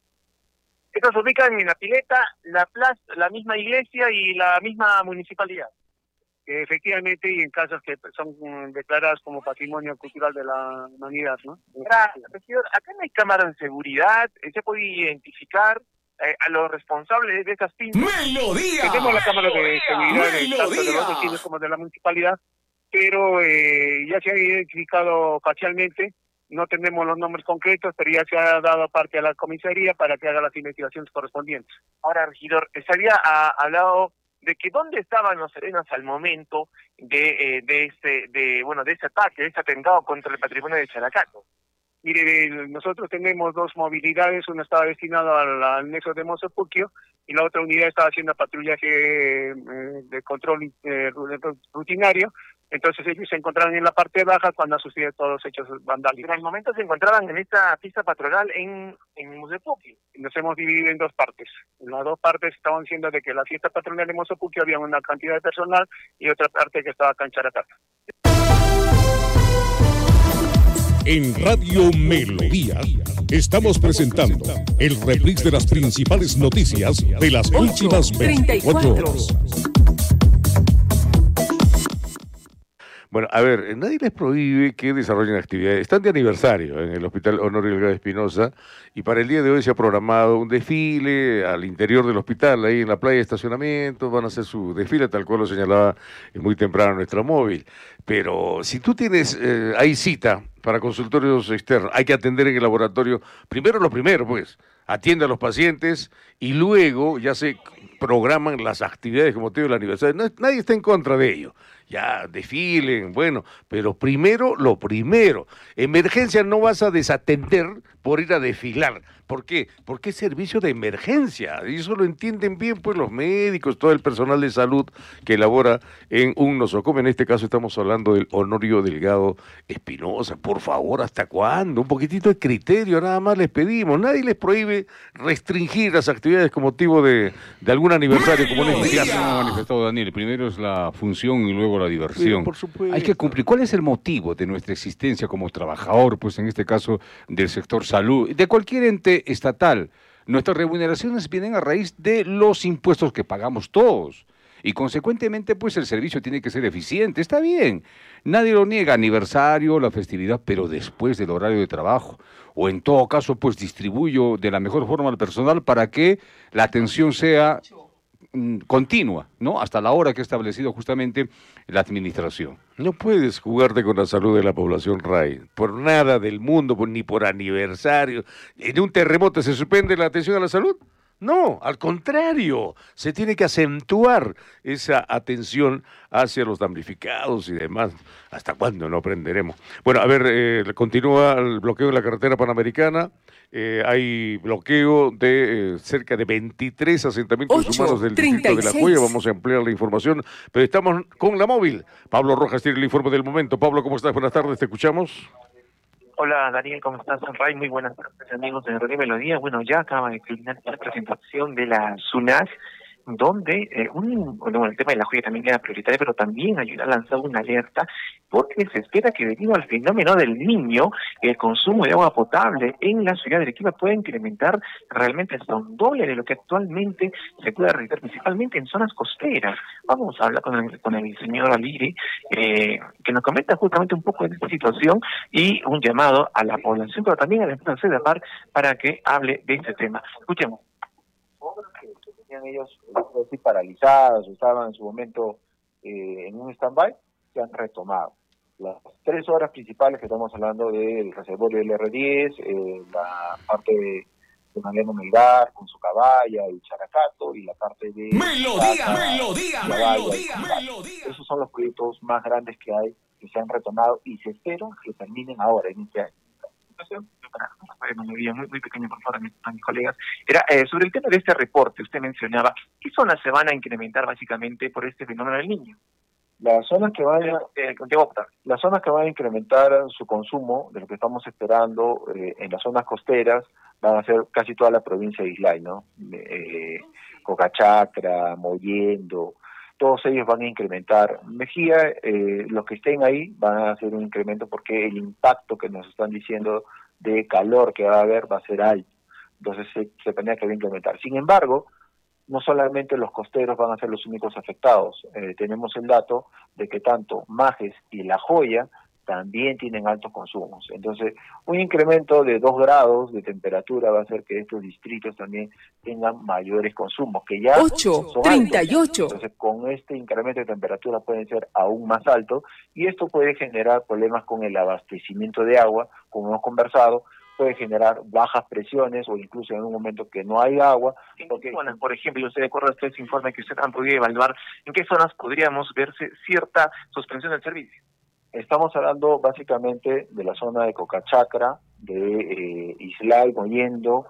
Estas se ubican en la pileta, la plaza, la misma iglesia y la misma municipalidad. Efectivamente, y en casas que son um, declaradas como patrimonio cultural de la humanidad, ¿no? Gracias, regidor. Acá no hay cámara de seguridad, se puede identificar eh, a los responsables de estas pintas. ¡Melodía! Tenemos la cámara de seguridad de, tanto de los vecinos como de la municipalidad, pero eh, ya se ha identificado facialmente. No tenemos los nombres concretos, pero ya se ha dado parte a la comisaría para que haga las investigaciones correspondientes. Ahora, regidor, se había a, hablado de que dónde estaban los serenos al momento de eh, de este de bueno de ese ataque, de ese atentado contra el patrimonio de Characato. Mire, nosotros tenemos dos movilidades, una estaba destinada al, al nexo de Mozopuquio y la otra unidad estaba haciendo patrullaje eh, de control eh, rutinario. Entonces ellos se encontraban en la parte baja cuando han sucedido todos los hechos vandálicos. Pero al momento se encontraban en esta pista patronal en, en Mozopuquio. Nos hemos dividido en dos partes. En las dos partes estaban diciendo de que la fiesta patronal en Mozopuquio había una cantidad de personal y otra parte que estaba acá en Characato. En Radio Melodía estamos presentando el reprise de las principales noticias de las últimas veinticuatro horas. Bueno, a ver, nadie les prohíbe que desarrollen actividades. Están de aniversario en el Hospital Honorio Delgado Espinosa y para el día de hoy se ha programado un desfile al interior del hospital, ahí en la playa de estacionamiento, van a hacer su desfile, tal cual lo señalaba muy temprano nuestra móvil. Pero si tú tienes, eh, hay cita para consultorios externos, hay que atender en el laboratorio, primero lo primero, pues, atiende a los pacientes y luego ya se programan las actividades con motivo del aniversario. No, nadie está en contra de ello. Ya, desfilen, bueno, pero primero lo primero. Emergencia no vas a desatender por ir a desfilar. ¿Por qué? Porque es servicio de emergencia. Y eso lo entienden bien pues los médicos, todo el personal de salud que elabora en un nosocomio. En este caso estamos hablando del Honorio Delgado Espinosa. Por favor, ¿hasta cuándo? Un poquitito de criterio, nada más les pedimos. Nadie les prohíbe restringir las actividades con motivo de, de algún aniversario, como en este caso. Ha manifestado Daniel, primero es la función y luego la diversión. Sí, por supuesto. Hay que cumplir. ¿Cuál es el motivo de nuestra existencia como trabajador, pues en este caso del sector salud, de cualquier ente estatal? Nuestras remuneraciones vienen a raíz de los impuestos que pagamos todos y consecuentemente pues el servicio tiene que ser eficiente. Está bien, nadie lo niega, aniversario, la festividad, pero después del horario de trabajo, o en todo caso pues distribuyo de la mejor forma al personal para que la atención sea mm, continua, ¿no? Hasta la hora que ha establecido justamente la administración. No puedes jugarte con la salud de la población, Ray. Por nada del mundo, por- ni por aniversario. ¿En un terremoto se suspende la atención a la salud? No, al contrario, se tiene que acentuar esa atención hacia los damnificados y demás. ¿Hasta cuándo no aprenderemos? Bueno, a ver, eh, continúa el bloqueo de la carretera panamericana. Eh, hay bloqueo de eh, cerca de veintitrés asentamientos Ocho, humanos del distrito de La treinta y Joya. seis. Vamos a ampliar la información, pero estamos con la móvil. Pablo Rojas tiene el informe del momento. Pablo, ¿cómo estás? Buenas tardes, te escuchamos. Hola Daniel, ¿cómo estás? Ray, muy buenas tardes amigos de Radio Melodía. Bueno, ya acaba de culminar la presentación de la SUNAS, donde eh, un, bueno, el tema de la joya también queda prioritario, pero también ha lanzado una alerta porque se espera que debido al fenómeno del Niño, el consumo de agua potable en la ciudad de Arequipa puede incrementar realmente hasta un doble de lo que actualmente se puede registrar, principalmente en zonas costeras. Vamos a hablar con el, con el señor Aliri, eh, que nos comenta justamente un poco de esta situación y un llamado a la población, pero también a la empresa CEDAPAR para que hable de este tema. Escuchemos. Tenían ellos así paralizadas o estaban en su momento eh, en un stand-by, se han retomado. Las tres horas principales que estamos hablando del reservorio del R diez, eh, la parte de, de Mariano Melgar con su caballa y Characato, y la parte de... Melodía, Tata, melodía, Caballa, melodía, y melodía. Esos son los proyectos más grandes que hay, que se han retomado y se espera que terminen ahora, en este año. Muy, muy pequeño, por favor, a mis, a mis colegas. Era eh, sobre el tema de este reporte, usted mencionaba, ¿qué zonas se van a incrementar básicamente por este fenómeno del Niño? Las zonas que van a, Eh, con Diego Octavio. las zonas que van a incrementar su consumo, de lo que estamos esperando eh, en las zonas costeras, van a ser casi toda la provincia de Islay, ¿no? Eh, Cocachacra, Mollendo, todos ellos van a incrementar. Mejía, eh, los que estén ahí van a hacer un incremento porque el impacto que nos están diciendo de calor que va a haber va a ser alto. Entonces se, se tenía que incrementar. Sin embargo, no solamente los costeros van a ser los únicos afectados. Eh, tenemos el dato de que tanto Majes y La Joya también tienen altos consumos. Entonces, un incremento de dos grados de temperatura va a hacer que estos distritos también tengan mayores consumos, que ya Ocho, son treinta y altos. ocho. Entonces, con este incremento de temperatura pueden ser aún más altos, y esto puede generar problemas con el abastecimiento de agua, como hemos conversado, puede generar bajas presiones o incluso en un momento que no hay agua. ¿En qué zonas, por ejemplo, usted de acuerdo a este informe que usted han podido evaluar, en qué zonas podríamos verse cierta suspensión del servicio? Estamos hablando básicamente de la zona de Cocachacra, de eh, Islay, Mollendo,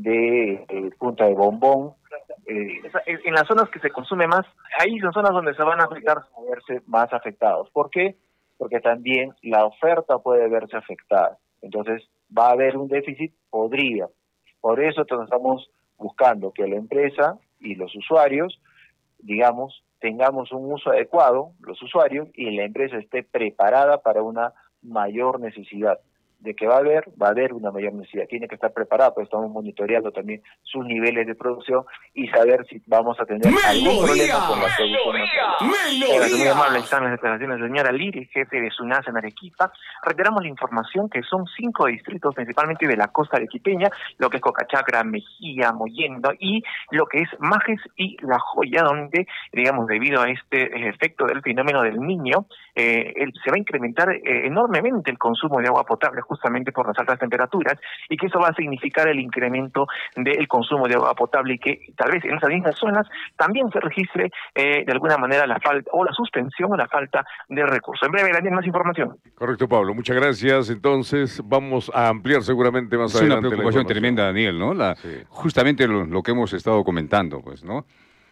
de eh, Punta de Bombón. Eh, en las zonas que se consume más, ahí son zonas donde se van a afectar, a verse más afectados. ¿Por qué? Porque también la oferta puede verse afectada. Entonces, va a haber un déficit, podría. Por eso estamos buscando que la empresa y los usuarios, digamos, tengamos un uso adecuado, los usuarios, y la empresa esté preparada para una mayor necesidad. De que va a haber, va a haber una mayor necesidad. Tiene que estar preparada, pues estamos monitoreando también sus niveles de producción y saber si vamos a tener algún problema con la producción. Melodía. Muy amable, están las declaraciones del señor Aliri, jefe de SUNAS en Arequipa. Reiteramos la información que son cinco distritos, principalmente de la costa arequipeña, lo que es Cocachacra, Mejía, Mollendo, y lo que es Majes y La Joya, donde, digamos, debido a este efecto del fenómeno del Niño, eh, el, se va a incrementar eh, enormemente el consumo de agua potable, justamente por las altas temperaturas, y que eso va a significar el incremento del consumo de agua potable, y que tal vez en esas mismas zonas también se registre eh, de alguna manera la falta o la suspensión o la falta de recursos. En breve, Daniel, más información. Correcto, Pablo. Muchas gracias. Entonces, vamos a ampliar seguramente más Es adelante. una preocupación tremenda, Daniel, ¿no? La, sí. Justamente lo, lo que hemos estado comentando, pues, ¿no?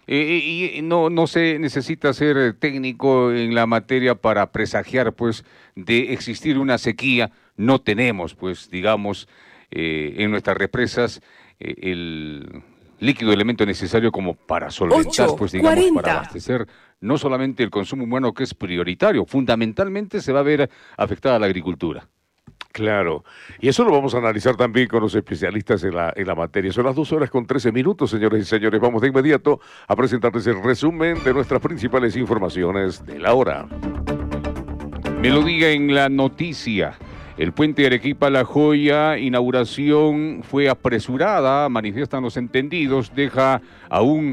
Y, y no, no se necesita ser técnico en la materia para presagiar, pues, de existir una sequía. No tenemos, pues, digamos, eh, en nuestras represas eh, el líquido elemento necesario como para solventar, pues, digamos, cuarenta. Para abastecer no solamente el consumo humano, que es prioritario, fundamentalmente se va a ver afectada la agricultura. Claro, y eso lo vamos a analizar también con los especialistas en la, en la materia. Son las dos horas con trece minutos, señores y señores. Vamos de inmediato a presentarles el resumen de nuestras principales informaciones de la hora. Melodía en la noticia. El puente Arequipa-La Joya, inauguración fue apresurada, manifiestan los entendidos, deja aún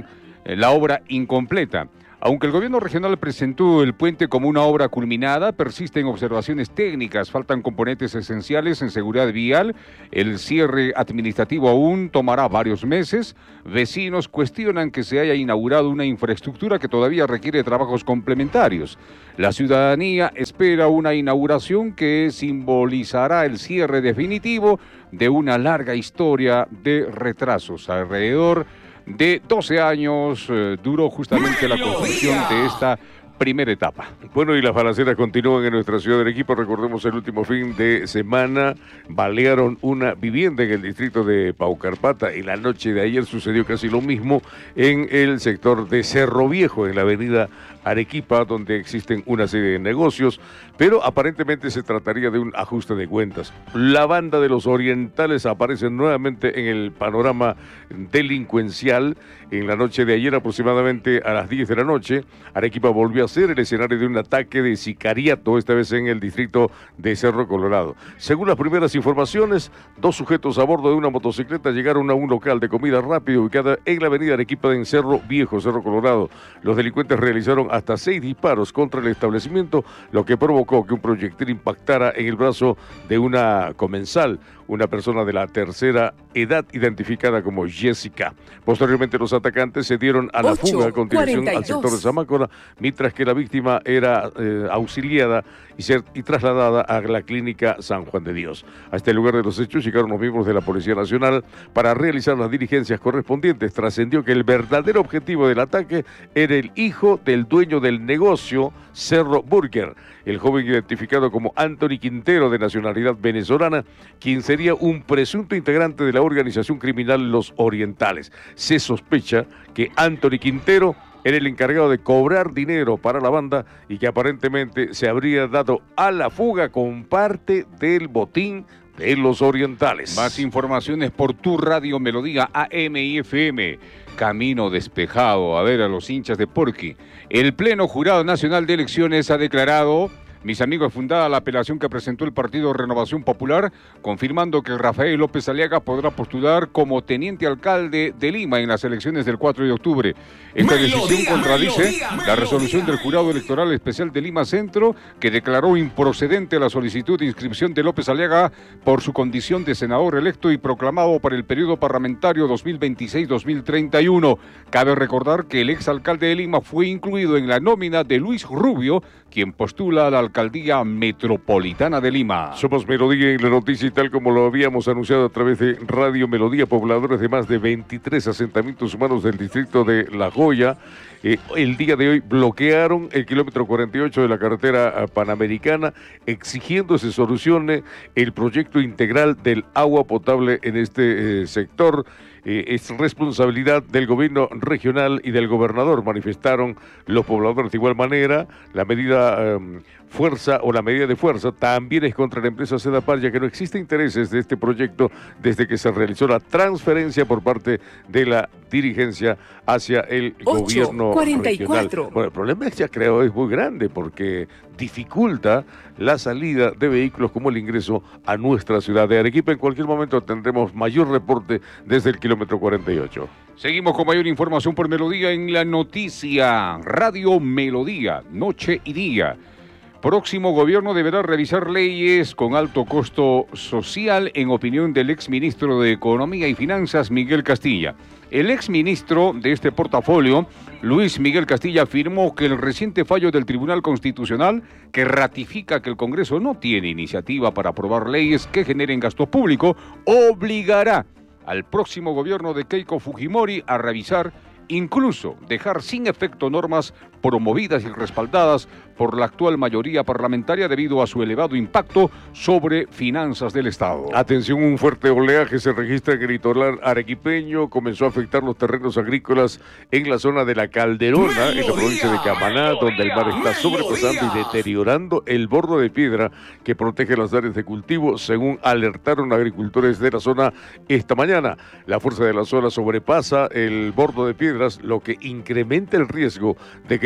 eh, la obra incompleta. Aunque el gobierno regional presentó el puente como una obra culminada, persisten observaciones técnicas, faltan componentes esenciales en seguridad vial, el cierre administrativo aún tomará varios meses, vecinos cuestionan que se haya inaugurado una infraestructura que todavía requiere trabajos complementarios. La ciudadanía espera una inauguración que simbolizará el cierre definitivo de una larga historia de retrasos. Alrededor de doce años eh, duró justamente la construcción de esta primera etapa. Bueno, y las balaceras continúan en nuestra ciudad de Arequipa. Recordemos el último fin de semana, balearon una vivienda en el distrito de Paucarpata. Y la noche de ayer sucedió casi lo mismo en el sector de Cerro Viejo, en la avenida Arequipa, donde existen una serie de negocios, pero aparentemente se trataría de un ajuste de cuentas. La banda de los orientales aparece nuevamente en el panorama delincuencial. En la noche de ayer, aproximadamente a las diez de la noche, Arequipa volvió a ser el escenario de un ataque de sicariato, esta vez en el distrito de Cerro Colorado. Según las primeras informaciones, dos sujetos a bordo de una motocicleta llegaron a un local de comida rápida ubicada en la avenida Arequipa en Cerro Viejo, Cerro Colorado. Los delincuentes realizaron hasta seis disparos contra el establecimiento, lo que provocó que un proyectil impactara en el brazo de una comensal, una persona de la tercera edad identificada como Jessica. Posteriormente los atacantes se dieron a la fuga con dirección al sector de Zamácora, mientras que la víctima era eh, auxiliada y, ser, y trasladada a la clínica San Juan de Dios. A este lugar de los hechos llegaron los miembros de la Policía Nacional para realizar las diligencias correspondientes. Trascendió que el verdadero objetivo del ataque era el hijo del dueño del negocio Cerro Burger, el joven identificado como Anthony Quintero, de nacionalidad venezolana, quien sería un presunto integrante de la organización criminal Los Orientales. Se sospecha que Anthony Quintero era el encargado de cobrar dinero para la banda y que aparentemente se habría dado a la fuga con parte del botín de Los Orientales. Más informaciones por tu radio Melodía A M y F M. Camino despejado. A ver, a los hinchas de Porqui. El Pleno Jurado Nacional de Elecciones ha declarado, mis amigos, fundada la apelación que presentó el Partido Renovación Popular, confirmando que Rafael López Aliaga podrá postular como teniente alcalde de Lima en las elecciones del cuatro de octubre. Esta decisión contradice la resolución del Jurado Electoral Especial de Lima Centro, que declaró improcedente la solicitud de inscripción de López Aliaga por su condición de senador electo y proclamado para el periodo parlamentario dos mil veintiséis a dos mil treinta y uno. Cabe recordar que el exalcalde de Lima fue incluido en la nómina de Luis Rubio, quien postula a la alcaldía metropolitana de Lima. Somos Melodía en la noticia, y tal como lo habíamos anunciado a través de Radio Melodía, pobladores de más de veintitrés asentamientos humanos del distrito de La Joya, eh, el día de hoy bloquearon el kilómetro cuarenta y ocho de la carretera panamericana, exigiendo se solucione el proyecto integral del agua potable en este eh, sector. Eh, es responsabilidad del gobierno regional y del gobernador, manifestaron los pobladores. De igual manera, la medida eh, fuerza o la medida de fuerza también es contra la empresa Sedapar, ya que no existe intereses de este proyecto desde que se realizó la transferencia por parte de la dirigencia hacia el gobierno regional. Bueno, el problema que se ha creado es muy grande porque dificulta la salida de vehículos como el ingreso a nuestra ciudad de Arequipa. En cualquier momento tendremos mayor reporte desde el kilómetro cuarenta y ocho. Seguimos con mayor información por Melodía en la noticia. Radio Melodía, noche y día. Próximo gobierno deberá revisar leyes con alto costo social, en opinión del exministro de Economía y Finanzas, Miguel Castilla. El exministro de este portafolio, Luis Miguel Castilla, afirmó que el reciente fallo del Tribunal Constitucional, que ratifica que el Congreso no tiene iniciativa para aprobar leyes que generen gasto público, obligará al próximo gobierno de Keiko Fujimori a revisar, incluso dejar sin efecto normas promovidas y respaldadas por la actual mayoría parlamentaria debido a su elevado impacto sobre finanzas del Estado. Atención, un fuerte oleaje se registra en el litoral arequipeño, comenzó a afectar los terrenos agrícolas en la zona de la Calderona, en la provincia de Camaná, donde el mar está sobrepasando y deteriorando el bordo de piedra que protege las áreas de cultivo, según alertaron agricultores de la zona esta mañana. La fuerza de la ola sobrepasa el bordo de piedras, lo que incrementa el riesgo de que el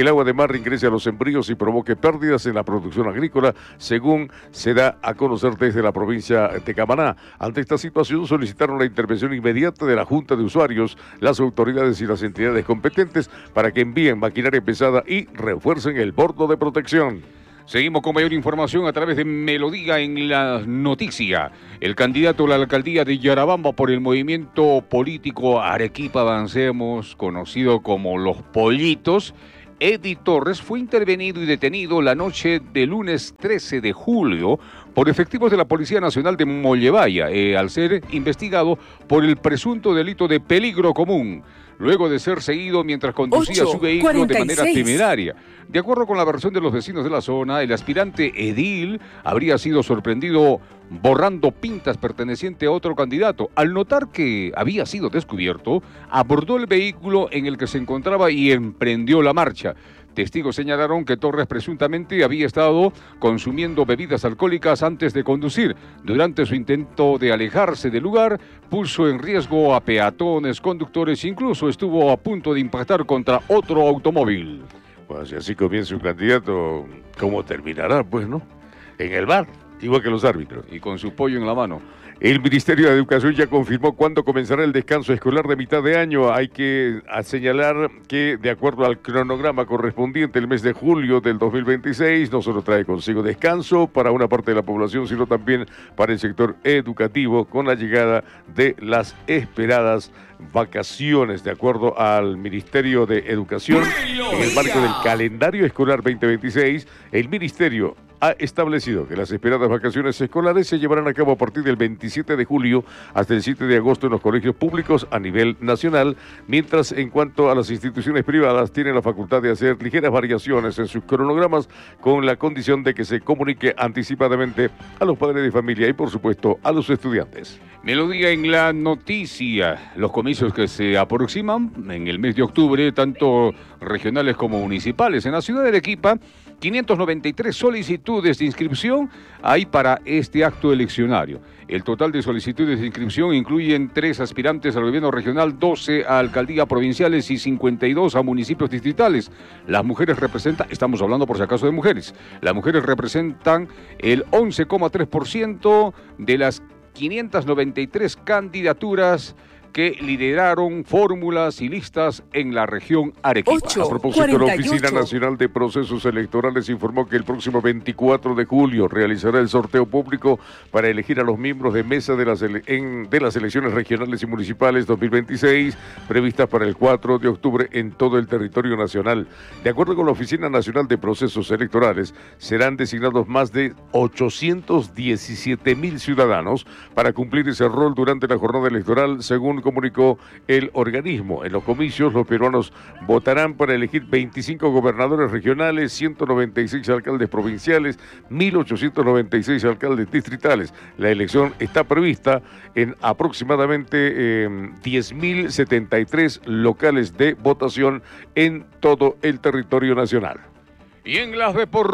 agua de mar ingrese a los sembríos y provoque pérdidas en la producción agrícola, según se da a conocer desde la provincia de Camaná. Ante esta situación solicitaron la intervención inmediata de la Junta de Usuarios, las autoridades y las entidades competentes para que envíen maquinaria pesada y refuercen el bordo de protección. Seguimos con mayor información a través de Melodía en la noticia. El candidato a la alcaldía de Yarabamba por el movimiento político Arequipa Avancemos, conocido como Los Pollitos, Eddie Torres, fue intervenido y detenido la noche del lunes trece de julio por efectivos de la Policía Nacional de Mollevaya, eh, al ser investigado por el presunto delito de peligro común, luego de ser seguido mientras conducía su vehículo de manera temeraria. De acuerdo con la versión de los vecinos de la zona, el aspirante edil habría sido sorprendido borrando pintas pertenecientes a otro candidato. Al notar que había sido descubierto, abordó el vehículo en el que se encontraba y emprendió la marcha. Testigos señalaron que Torres presuntamente había estado consumiendo bebidas alcohólicas antes de conducir. Durante su intento de alejarse del lugar, puso en riesgo a peatones, conductores, incluso estuvo a punto de impactar contra otro automóvil. Bueno, si así comienza un candidato, ¿cómo terminará? Pues, ¿no? En el bar, igual que los árbitros. Y con su pollo en la mano. El Ministerio de Educación ya confirmó cuándo comenzará el descanso escolar de mitad de año. Hay que señalar que, de acuerdo al cronograma correspondiente, el mes de julio del dos mil veintiséis no solo trae consigo descanso para una parte de la población, sino también para el sector educativo, con la llegada de las esperadas vacaciones. De acuerdo al Ministerio de Educación, en el marco del calendario escolar veinte veintiséis, el Ministerio ha establecido que las esperadas vacaciones escolares se llevarán a cabo a partir del veintisiete de julio hasta el siete de agosto en los colegios públicos a nivel nacional, mientras en cuanto a las instituciones privadas tienen la facultad de hacer ligeras variaciones en sus cronogramas con la condición de que se comunique anticipadamente a los padres de familia y por supuesto a los estudiantes. Melodía en la noticia. Los comicios que se aproximan en el mes de octubre, tanto regionales como municipales. En la ciudad de Arequipa, quinientas noventa y tres solicitudes de inscripción hay para este acto eleccionario. El total de solicitudes de inscripción incluyen tres aspirantes al gobierno regional, doce a alcaldías provinciales y cincuenta y dos a municipios distritales. Las mujeres representan, estamos hablando por si acaso de mujeres, las mujeres representan el once coma tres por ciento de las quinientas noventa y tres candidaturas que lideraron fórmulas y listas en la región Arequipa. A propósito, la Oficina Nacional de Procesos Electorales informó que el próximo veinticuatro de julio realizará el sorteo público para elegir a los miembros de mesa de las, ele en, de las elecciones regionales y municipales dos mil veintiséis, previstas para el cuatro de octubre en todo el territorio nacional. De acuerdo con la Oficina Nacional de Procesos Electorales, serán designados más de ochocientos diecisiete mil ciudadanos para cumplir ese rol durante la jornada electoral, según comunicó el organismo. En los comicios, los peruanos votarán para elegir veinticinco gobernadores regionales, ciento noventa y seis alcaldes provinciales, mil ochocientos noventa y seis alcaldes distritales. La elección está prevista en aproximadamente eh, diez mil setenta y tres locales de votación en todo el territorio nacional. Y en las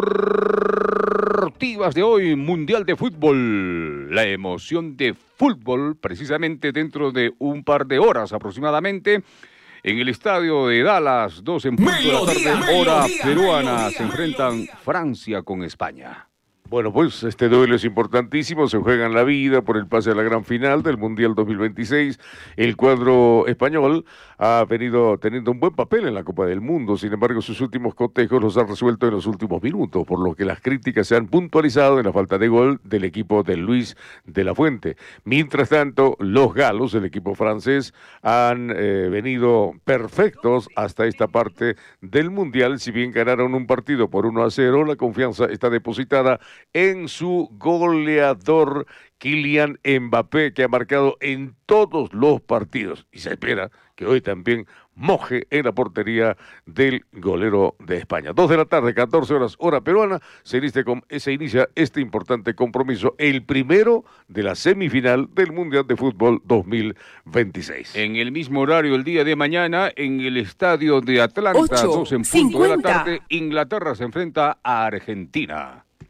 deportivas de hoy, Mundial de Fútbol, la emoción de fútbol, precisamente dentro de un par de horas aproximadamente, en el estadio de Dallas, dos en punto de la tarde, hora peruana, se enfrentan Francia con España. Bueno, pues este duelo es importantísimo, se juegan la vida por el pase a la gran final del Mundial dos mil veintiséis. El cuadro español ha venido teniendo un buen papel en la Copa del Mundo, sin embargo sus últimos cotejos los ha resuelto en los últimos minutos, por lo que las críticas se han puntualizado en la falta de gol del equipo de Luis de la Fuente. Mientras tanto, los galos, el equipo francés, han eh, venido perfectos hasta esta parte del Mundial. Si bien ganaron un partido por uno a cero, la confianza está depositada en su goleador Kylian Mbappé, que ha marcado en todos los partidos y se espera que hoy también moje en la portería del golero de España. Dos de la tarde, catorce horas, hora peruana, se inicia, con, se inicia este importante compromiso, el primero de la semifinal del Mundial de Fútbol dos mil veintiséis. En el mismo horario, el día de mañana, en el estadio de Atlanta, dos en punto de la tarde, Inglaterra se enfrenta a Argentina.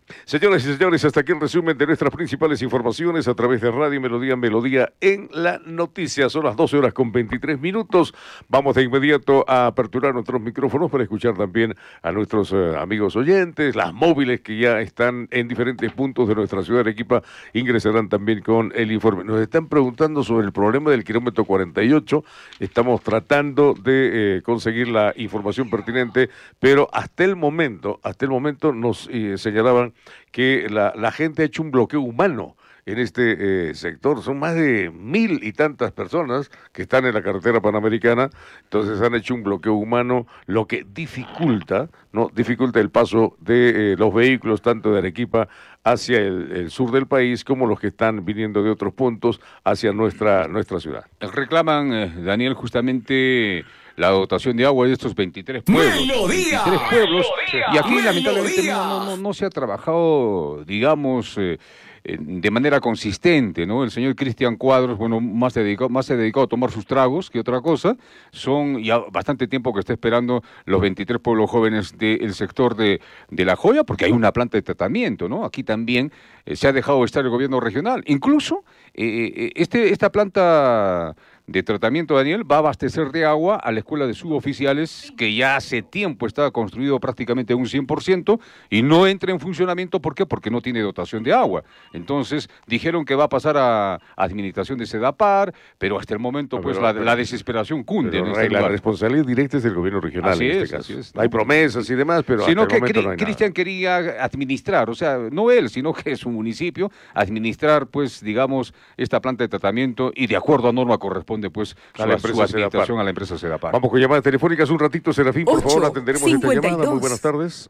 Señoras y señores, hasta aquí el resumen de nuestras principales informaciones a través de Radio Melodía, Melodía en la noticia. Son las doce horas con veintitrés minutos. Vamos de inmediato a aperturar nuestros micrófonos para escuchar también a nuestros eh, amigos oyentes. Las móviles que ya están en diferentes puntos de nuestra ciudad de Arequipa ingresarán también con el informe. Nos están preguntando sobre el problema del kilómetro cuarenta y ocho. Estamos tratando de eh, conseguir la información pertinente, pero hasta el momento, hasta el momento nos eh, señalaban que la, la gente ha hecho un bloqueo humano en este eh, sector. Son más de mil y tantas personas que están en la carretera panamericana, entonces han hecho un bloqueo humano, lo que dificulta, ¿no? Dificulta el paso de eh, los vehículos, tanto de Arequipa hacia el, el sur del país, como los que están viniendo de otros puntos hacia nuestra, nuestra ciudad. Reclaman, eh, Daniel, justamente la dotación de agua de estos veintitrés pueblos. ¡Melodía! veintitrés pueblos. ¡Melodía! Y aquí, lamentablemente, ¡Melodía! no, no, no se ha trabajado, digamos, eh, eh, de manera consistente, ¿no? El señor Cristian Cuadros, bueno, más, dedicado, más se ha dedicado a tomar sus tragos que otra cosa. Son ya bastante tiempo que está esperando los veintitrés pueblos jóvenes del sector de, de La Joya, porque hay una planta de tratamiento, ¿no? Aquí también eh, se ha dejado de estar el gobierno regional. Incluso eh, este, esta planta de tratamiento, Daniel, va a abastecer de agua a la escuela de suboficiales, que ya hace tiempo está construido prácticamente un cien por ciento y no entra en funcionamiento. ¿Por qué? Porque no tiene dotación de agua. Entonces, dijeron que va a pasar a administración de Sedapar, pero hasta el momento, no, pues, pero, la, pero, la desesperación cunde. En este la lugar. Responsabilidad directa es del gobierno regional así en es, este caso. Así es, ¿no? Hay promesas y demás, pero sino hasta que el momento Cri no hay Cristian quería administrar, o sea, no él, sino que su municipio, administrar, pues, digamos, esta planta de tratamiento, y de acuerdo a norma corresponde, pues, a su administración a la empresa Sedapar. Vamos con llamadas telefónicas un ratito, Serafín, por favor, atenderemos esta llamada. Muy buenas tardes.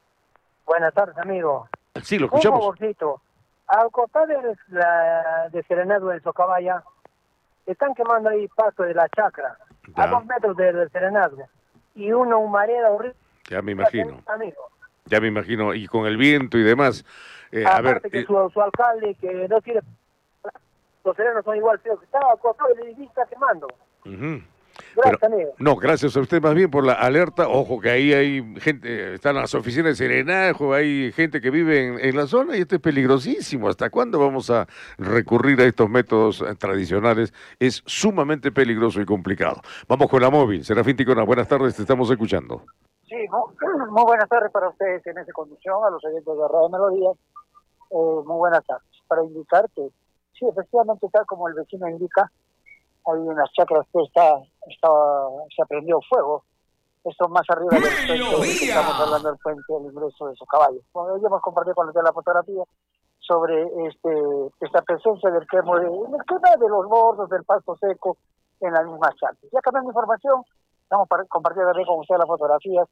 Buenas tardes, amigo. Sí, lo escuchamos. Un favorcito. Al costado de, la, de Serenazgo del Socabaya, están quemando ahí pasto de la chacra, ya. a dos metros del, del Serenazgo, y una humareda horrible. Ya me imagino. Amigo. Ya me imagino, y con el viento y demás. Eh, a ver, que eh, su, su alcalde, que no tiene... Los serenos son igual, pero que estaba acostado y el edificio está quemando. Uh-huh. Gracias, Pero, amigo. no, gracias a usted más bien por la alerta. Ojo que ahí hay gente, están las oficinas de serenajo, hay gente que vive en, en la zona y esto es peligrosísimo. ¿Hasta cuándo vamos a recurrir a estos métodos tradicionales? Es sumamente peligroso y complicado. Vamos con la móvil. Serafín Ticona, buenas tardes, te estamos escuchando. Sí, muy, muy buenas tardes para ustedes en esa conducción, a los oyentes de Radio Melodía. Eh, muy buenas tardes. Para indicar que, sí, efectivamente, tal como el vecino indica, hay unas chacras que está, está, se prendió fuego. Esto más arriba del puente, estamos hablando del puente del ingreso de Socavallo. Bueno, hoy hemos compartido con ustedes la fotografía sobre este esta presencia del quemo de, del quema de los bordos del pasto seco en las mismas chacras. Ya cambiando información, estamos compartiendo también con ustedes las fotografías.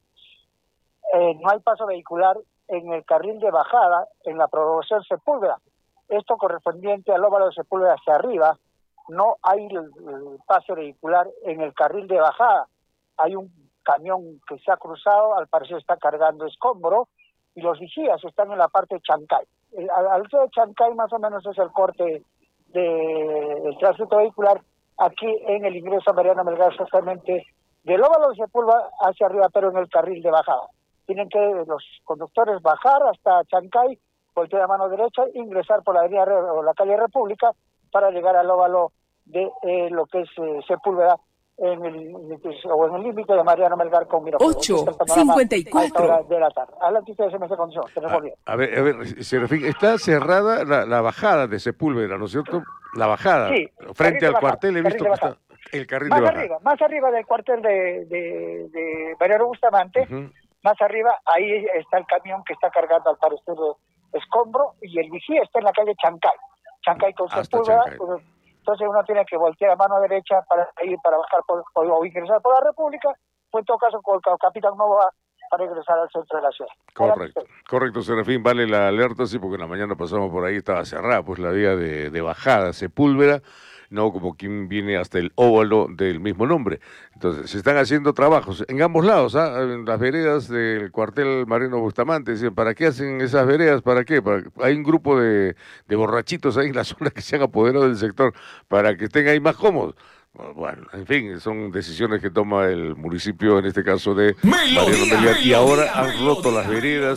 Eh, no hay paso vehicular en el carril de bajada en la prolongación Sepúlveda. Esto correspondiente al óvalo de Sepúlveda hacia arriba. No hay el, el paso vehicular en el carril de bajada. Hay un camión que se ha cruzado, al parecer está cargando escombro, y los vigías están en la parte de Chancay. El, al, al de Chancay más o menos es el corte de, del tránsito vehicular, aquí en el ingreso a Mariano Melgar, justamente del óvalo de Sepúlveda hacia arriba, pero en el carril de bajada. Tienen que los conductores bajar hasta Chancay, voltear a mano derecha, ingresar por la avenida o la calle República para llegar al óvalo de eh, lo que es eh, Sepúlveda en el, o en el límite de Mariano Melgar con Miraflores. ocho cincuenta y cuatro de la tarde. Adelante ustedes en esa condición. A, a ver, a ver, Serafín, está cerrada la, la bajada de Sepúlveda, ¿no es cierto? La bajada. Sí, frente al bajada, cuartel he visto que está el carril más de bajada. Arriba, más arriba del cuartel de, de, de Mariano Bustamante, uh-huh. Más arriba, ahí está el camión que está cargando al parecer escombro, y el vigía está en la calle Chancay. Chancay con Sepúlveda. Entonces uno tiene que voltear a mano derecha para ir para bajar por, por, o ingresar por la República, o en todo caso con el capitán Nova para ingresar al centro de la ciudad. Correcto, correcto, Serafín, vale la alerta, sí, porque en la mañana pasamos por ahí, estaba cerrada pues la vía de, de bajada, Sepúlveda, no como quien viene hasta el óvalo del mismo nombre. Entonces, se están haciendo trabajos en ambos lados, ¿ah? En las veredas del cuartel Mariano Bustamante. Dicen, ¿para qué hacen esas veredas? ¿Para qué? Para... Hay un grupo de, de borrachitos ahí en la zona que se han apoderado del sector para que estén ahí más cómodos. Bueno, en fin, son decisiones que toma el municipio, en este caso de Mariano Melgar, y ahora han roto las veredas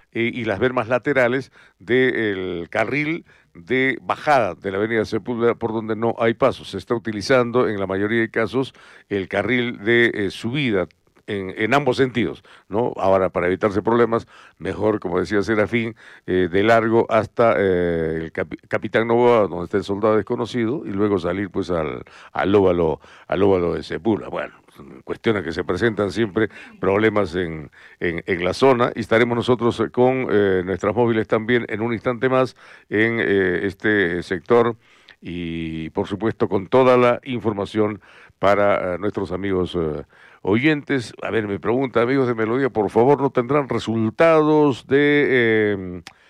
eh, y las bermas laterales del carril de bajada de la avenida Sepúlveda, por donde no hay pasos. Se está utilizando en la mayoría de casos el carril de eh, subida en, en ambos sentidos, ¿no? Ahora, para evitarse problemas, mejor, como decía Serafín, eh, de largo hasta eh, el Cap Capitán Novoa, donde está el soldado desconocido, y luego salir pues al, al óvalo, al óvalo de Sepúlveda. Bueno, cuestiones que se presentan siempre, problemas en, en, en la zona, y estaremos nosotros con eh, nuestras móviles también en un instante más en eh, este sector, y por supuesto con toda la información para uh, nuestros amigos uh, oyentes. A ver, me pregunta, amigos de Melodía, por favor, ¿no tendrán resultados de... Eh,